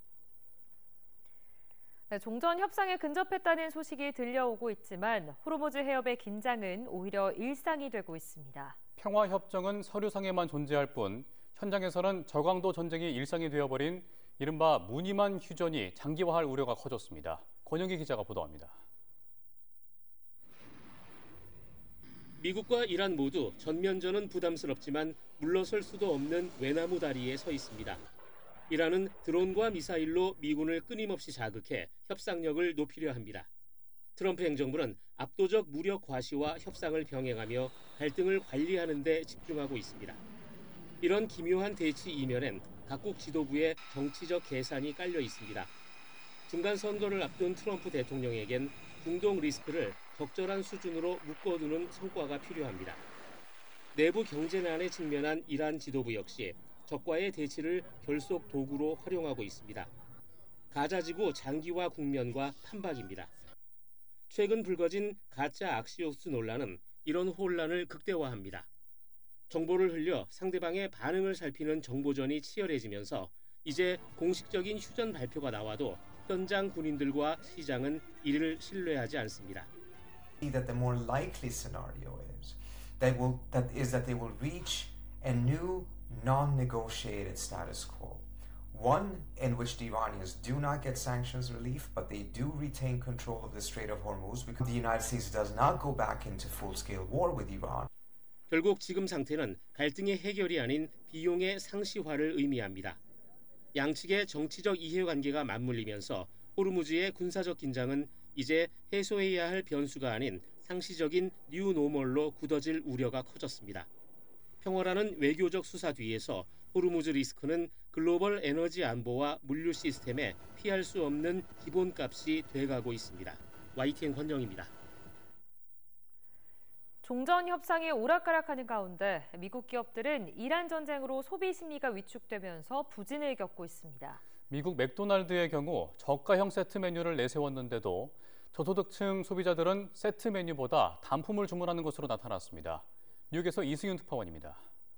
종전 협상에 근접했다는 소식이 들려오고 있지만 호르무즈 해협의 긴장은 오히려 일상이 되고 있습니다. 평화협정은 서류상에만 존재할 뿐 현장에서는 저강도 전쟁이 일상이 되어버린 이른바 무늬만 휴전이 장기화할 우려가 커졌습니다. 권영기 기자가 보도합니다. 미국과 이란 모두 전면전은 부담스럽지만 물러설 수도 없는 외나무 다리에 서 있습니다. 이란은 드론과 미사일로 미군을 끊임없이 자극해 협상력을 높이려 합니다. 트럼프 행정부는 압도적 무력 과시와 협상을 병행하며 갈등을 관리하는 데 집중하고 있습니다. 이런 기묘한 대치 이면엔 각국 지도부의 정치적 계산이 깔려 있습니다. 중간 선거를 앞둔 트럼프 대통령에겐 중동 리스크를 적절한 수준으로 묶어두는 성과가 필요합니다. 내부 경제난에 직면한 이란 지도부 역시 적과의 대치를 결속 도구로 활용하고 있습니다. 가자지구 장기화 국면과 판박입니다. 최근 불거진 가짜 악시오스 논란은 이런 혼란을 극대화합니다. 정보를 흘려 상대방의 반응을 살피는 정보전이 치열해지면서 이제 공식적인 휴전 발표가 나와도 현장 군인들과 시장은 이를 신뢰하지 않습니다. That the more likely scenario is that they will reach a new non-negotiated status quo. One in which the Iranians do not get sanctions relief, but they do retain control of the Strait of Hormuz because the United States does not go back into full-scale war with Iran. 결국 지금 상태는 갈등의 해결이 아닌 비용의 상시화를 의미합니다. 양측의 정치적 이해관계가 맞물리면서 호르무즈의 군사적 긴장은 이제 해소해야 할 변수가 아닌 상시적인 뉴 노멀로 굳어질 우려가 커졌습니다. 평화라는 외교적 수사 뒤에서 호르무즈 리스크는 글로벌 에너지 안보와 물류 시스템에 피할 수 없는 기본값이 돼가고 있습니다. YTN 권영입니다. 종전 협상이 오락가락하는 가운데 미국 기업들은 이란 전쟁으로 소비 심리가 위축되면서 부진을 겪고 있습니다. 미국 맥도날드의 경우 저가형 세트 메뉴를 내세웠는데도 저소득층 소비자들은 세트 메뉴보다 단품을 주문하는 것으로 나타났습니다. 뉴욕에서 이승윤 특파원입니다.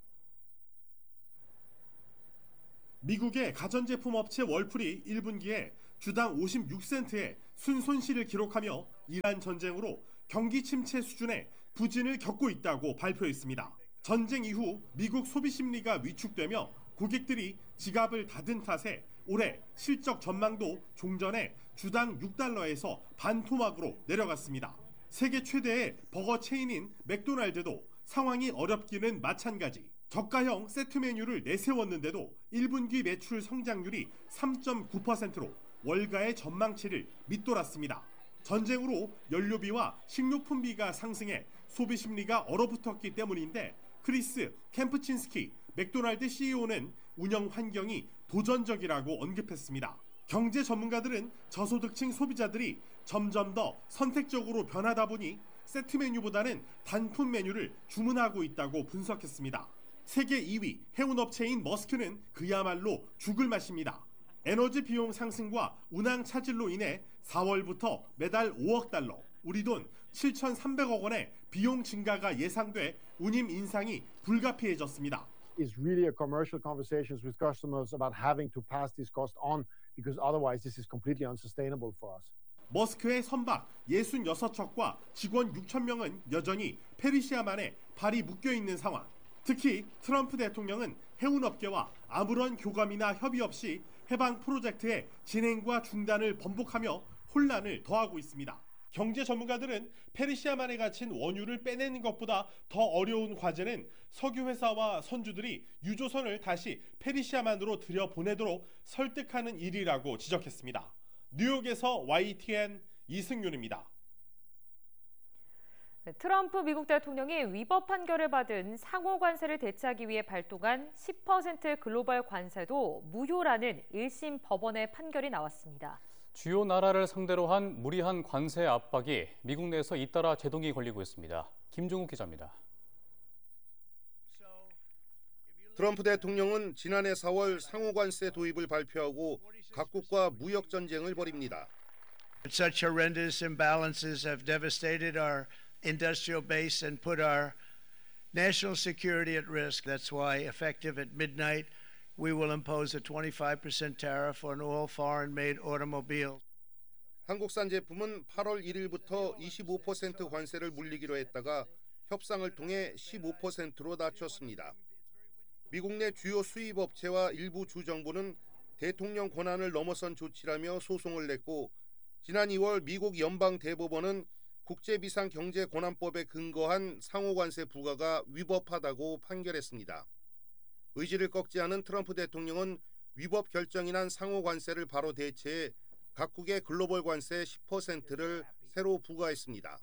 미국의 가전제품 업체 월풀이 1분기에 주당 56센트의 순손실을 기록하며 이란 전쟁으로 경기 침체 수준의 부진을 겪고 있다고 발표했습니다. 전쟁 이후 미국 소비 심리가 위축되며 고객들이 지갑을 닫은 탓에 올해 실적 전망도 종전에 주당 6달러에서 반토막으로 내려갔습니다. 세계 최대의 버거 체인인 맥도날드도 상황이 어렵기는 마찬가지. 저가형 세트 메뉴를 내세웠는데도 1분기 매출 성장률이 3.9%로 월가의 전망치를 밑돌았습니다. 전쟁으로 연료비와 식료품비가 상승해 소비 심리가 얼어붙었기 때문인데 크리스 캠프친스키 맥도날드 CEO는 운영 환경이 도전적이라고 언급했습니다. 경제 전문가들은 저소득층 소비자들이 점점 더 선택적으로 변하다 보니 세트 메뉴보다는 단품 메뉴를 주문하고 있다고 분석했습니다. 세계 2위 해운업체인 머스크는 그야말로 죽을 맛입니다. 에너지 비용 상승과 운항 차질로 인해 4월부터 매달 5억 달러, 우리 돈 7,300억 원의 비용 증가가 예상돼 운임 인상이 불가피해졌습니다. Is really a commercial conversations with customers about having to pass this cost on because otherwise this is completely unsustainable for us. 머스크의 선박 66척과 직원 6,000명은 여전히 페르시아만에 발이 묶여있는 상황. 특히 트럼프 대통령은 해운업계와 아무런 교감이나 협의 없이 해방 프로젝트의 진행과 중단을 번복하며 혼란을 더하고 있습니다. 경제 전문가들은 페르시아만에 갇힌 원유를 빼내는 것보다 더 어려운 과제는 석유 회사와 선주들이 유조선을 다시 페르시아만으로 들여보내도록 설득하는 일이라고 지적했습니다. 뉴욕에서 YTN 이승윤입니다. 트럼프 미국 대통령이 위법 판결을 받은 상호 관세를 대체하기 위해 발동한 10% 글로벌 관세도 무효라는 1심 법원의 판결이 나왔습니다. 주요 나라를 상대로 한 무리한 관세 압박이 미국 내에서 잇따라 제동이 걸리고 있습니다. 김종욱 기자입니다. 트럼프 대통령은 지난해 4월 상호관세 도입을 발표하고 각국과 무역 전쟁을 벌입니다. Such horrendous imbalances have devastated our industrial base and put our national security at risk. That's why, effective at midnight, we will impose a 25% tariff on all foreign-made automobiles. 한국산 제품은 8월 1일부터 25% 관세를 물리기로 했다가 협상을 통해 15%로 낮췄습니다. 미국 내 주요 수입 업체와 일부 주정부는 대통령 권한을 넘어선 조치라며 소송을 냈고 지난 2월 미국 연방 대법원은 국제비상경제권한법에 근거한 상호관세 부과가 위법하다고 판결했습니다. 의지를 꺾지 않은 트럼프 대통령은 위법 결정이 난 상호관세를 바로 대체해 각국의 글로벌 관세 10%를 새로 부과했습니다.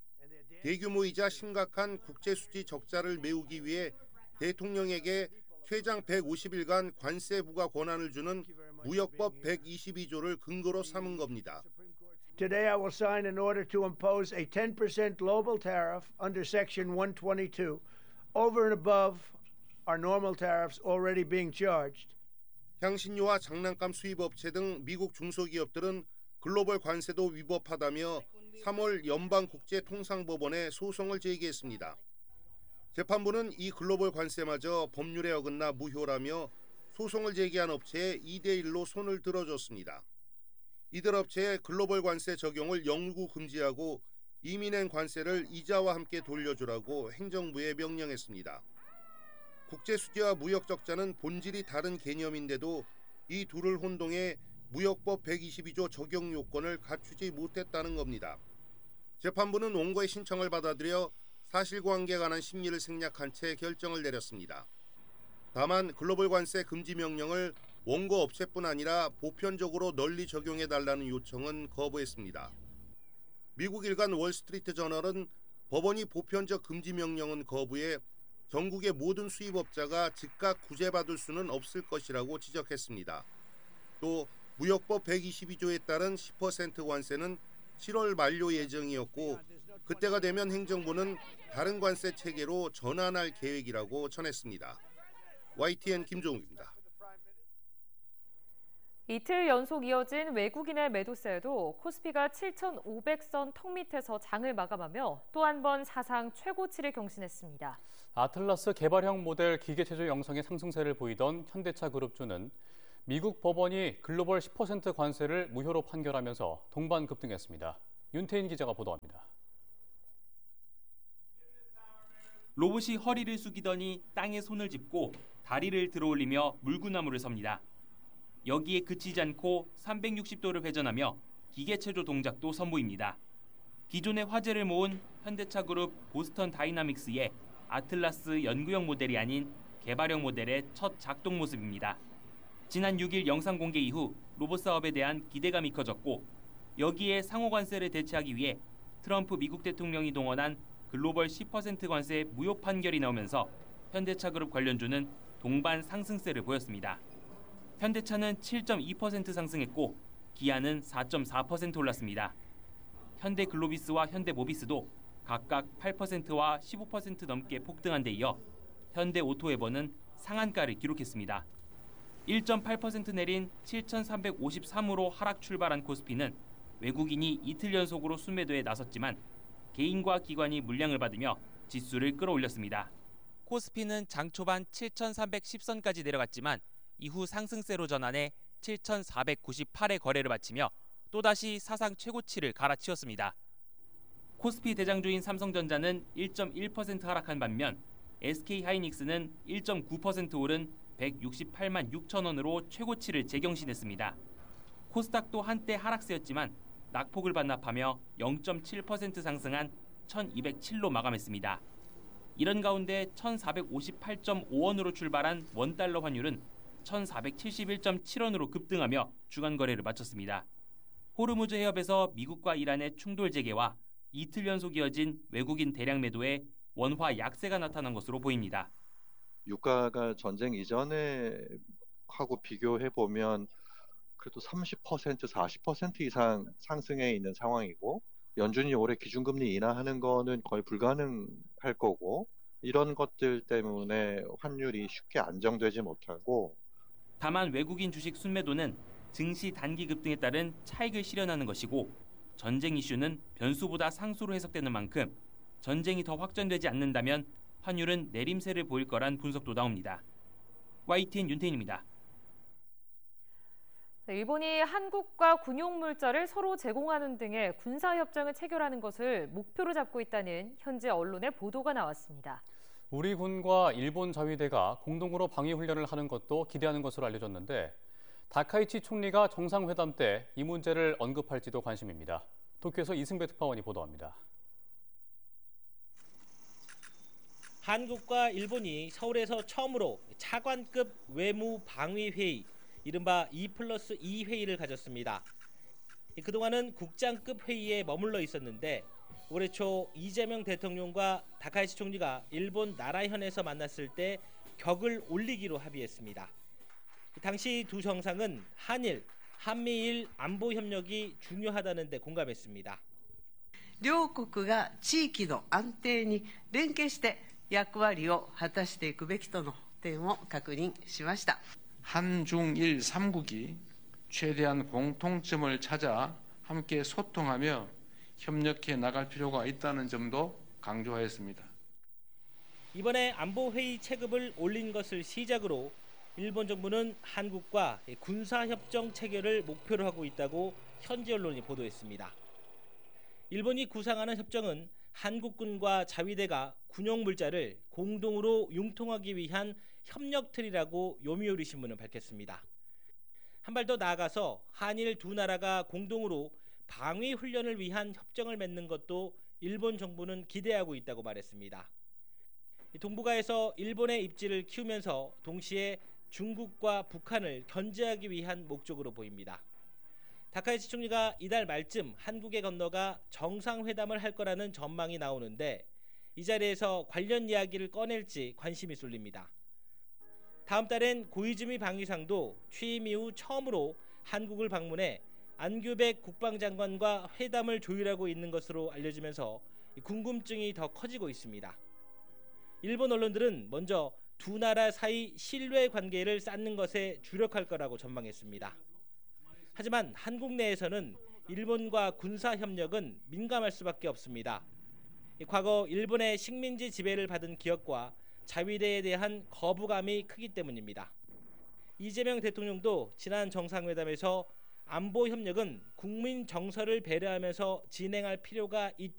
대규모이자 심각한 국제수지 적자를 메우기 위해 대통령에게 최장 150일간 관세 부과 권한을 주는 무역법 122조를 근거로 삼은 겁니다. Today I will sign an order to impose a 10% global tariff under Section 122 over and above our normal tariffs already being charged. 향신료와 장난감 수입업체 등 미국 중소기업들은 글로벌 관세도 위법하다며 3월 연방국제통상법원에 소송을 제기했습니다. 재판부는 이 글로벌 관세마저 법률에 어긋나 무효라며 소송을 제기한 업체에 2대1로 손을 들어줬습니다. 이들 업체의 글로벌 관세 적용을 영구 금지하고 이미 낸 관세를 이자와 함께 돌려주라고 행정부에 명령했습니다. 국제수지와 무역 적자는 본질이 다른 개념인데도 이 둘을 혼동해 무역법 122조 적용 요건을 갖추지 못했다는 겁니다. 재판부는 원고의 신청을 받아들여 사실관계에 관한 심리를 생략한 채 결정을 내렸습니다. 다만 글로벌 관세 금지 명령을 원고 업체뿐 아니라 보편적으로 널리 적용해달라는 요청은 거부했습니다. 미국 일간 월스트리트 저널은 법원이 보편적 금지 명령은 거부해 전국의 모든 수입업자가 즉각 구제받을 수는 없을 것이라고 지적했습니다. 또 무역법 122조에 따른 10% 관세는 7월 만료 예정이었고 그때가 되면 행정부는 다른 관세 체계로 전환할 계획이라고 전했습니다. YTN 김종욱입니다. 이틀 연속 이어진 외국인의 매도세에도 코스피가 7,500선 턱 밑에서 장을 마감하며 또 한 번 사상 최고치를 경신했습니다. 아틀라스 개발형 모델 기계체조 영상의 상승세를 보이던 현대차 그룹주는 미국 법원이 글로벌 10% 관세를 무효로 판결하면서 동반 급등했습니다. 윤태인 기자가 보도합니다. 로봇이 허리를 숙이더니 땅에 손을 짚고 다리를 들어올리며 물구나무를 섭니다. 여기에 그치지 않고 360도를 회전하며 기계체조 동작도 선보입니다. 기존의 화제를 모은 현대차 그룹 보스턴 다이나믹스의 아틀라스 연구형 모델이 아닌 개발형 모델의 첫 작동 모습입니다. 지난 6일 영상 공개 이후 로봇 사업에 대한 기대감이 커졌고 여기에 상호 관세를 대체하기 위해 트럼프 미국 대통령이 동원한 글로벌 10% 관세 무효 판결이 나오면서 현대차 그룹 관련주는 동반 상승세를 보였습니다. 현대차는 7.2% 상승했고 기아는 4.4% 올랐습니다. 현대글로비스와 현대모비스도 각각 8%와 15% 넘게 폭등한 데 이어 현대오토에버는 상한가를 기록했습니다. 1.8% 내린 7,353으로 하락 출발한 코스피는 외국인이 이틀 연속으로 순매도에 나섰지만 개인과 기관이 물량을 받으며 지수를 끌어올렸습니다. 코스피는 장 초반 7,310선까지 내려갔지만 이후 상승세로 전환해 7,498의 거래를 마치며 또다시 사상 최고치를 갈아치웠습니다. 코스피 대장주인 삼성전자는 1.1% 하락한 반면 SK하이닉스는 1.9% 오른 168만 6천 원으로 최고치를 재경신했습니다. 코스닥도 한때 하락세였지만 낙폭을 반납하며 0.7% 상승한 1207로 마감했습니다. 이런 가운데 1458.5원으로 출발한 원달러 환율은 1471.7원으로 급등하며 주간 거래를 마쳤습니다. 호르무즈 해협에서 미국과 이란의 충돌 재개와 이틀 연속 이어진 외국인 대량 매도에 원화 약세가 나타난 것으로 보입니다. 유가가 전쟁 이전에 하고 비교해 보면 그래도 30%, 40% 이상 상승해 있는 상황이고 연준이 올해 기준금리 인하하는 거는 거의 불가능할 거고 이런 것들 때문에 환율이 쉽게 안정되지 못하고 다만 외국인 주식 순매도는 증시 단기 급등에 따른 차익을 실현하는 것이고 전쟁 이슈는 변수보다 상수로 해석되는 만큼 전쟁이 더 확전되지 않는다면 환율은 내림세를 보일 거란 분석도 나옵니다. YTN 윤태인입니다. 일본이 한국과 군용물자를 서로 제공하는 등의 군사협정을 체결하는 것을 목표로 잡고 있다는 현지 언론의 보도가 나왔습니다. 우리 군과 일본 자위대가 공동으로 방위훈련을 하는 것도 기대하는 것으로 알려졌는데 다카이치 총리가 정상회담 때 이 문제를 언급할지도 관심입니다. 도쿄에서 이승배 특파원이 보도합니다. 한국과 일본이 서울에서 처음으로 차관급 외무 방위 회의, 이른바 2+2 회의를 가졌습니다. 그동안은 국장급 회의에 머물러 있었는데 올해 초 이재명 대통령과 다카이치 총리가 일본 나라현에서 만났을 때 격을 올리기로 합의했습니다. 당시 두 정상은 한일, 한미일 안보 협력이 중요하다는 데 공감했습니다. 両国が地域の安定に連携して役割を果たしていくべきとの点を確認しました。 한중일 3국이 최대한 공통점을 찾아 함께 소통하며 협력해 나갈 필요가 있다는 점도 강조하였습니다. 이번에 안보회의 체급을 올린 것을 시작으로 일본 정부는 한국과 군사협정 체결을 목표로 하고 있다고 현지 언론이 보도했습니다. 일본이 구상하는 협정은 한국군과 자위대가 군용물자를 공동으로 융통하기 위한 협력틀이라고 요미우리 신문은 밝혔습니다. 한 발 더 나아가서 한일 두 나라가 공동으로 방위 훈련을 위한 협정을 맺는 것도 일본 정부는 기대하고 있다고 말했습니다. 동북아에서 일본의 입지를 키우면서 동시에 중국과 북한을 견제하기 위한 목적으로 보입니다. 다카이치 총리가 이달 말쯤 한국에 건너가 정상회담을 할 거라는 전망이 나오는데 이 자리에서 관련 이야기를 꺼낼지 관심이 쏠립니다. 다음 달엔 고이즈미 방위상도 취임 이후 처음으로 한국을 방문해 안규백 국방장관과 회담을 조율하고 있는 것으로 알려지면서 궁금증이 더 커지고 있습니다. 일본 언론들은 먼저 두 나라 사이 신뢰 관계를 쌓는 것에 주력할 거라고 전망했습니다. 하지만 한국 내에서는 일본과 군사 협력은 민감할 수밖에 없습니다. 과거 일본의 식민지 지배를 받은 기억과 자위대에 대한 거부감이 크기 때문입니다. 이재명 대통령도 지난 정상회담에서 안보 협력은 국민 정서를 배려하면서 진행할 필요가 있다.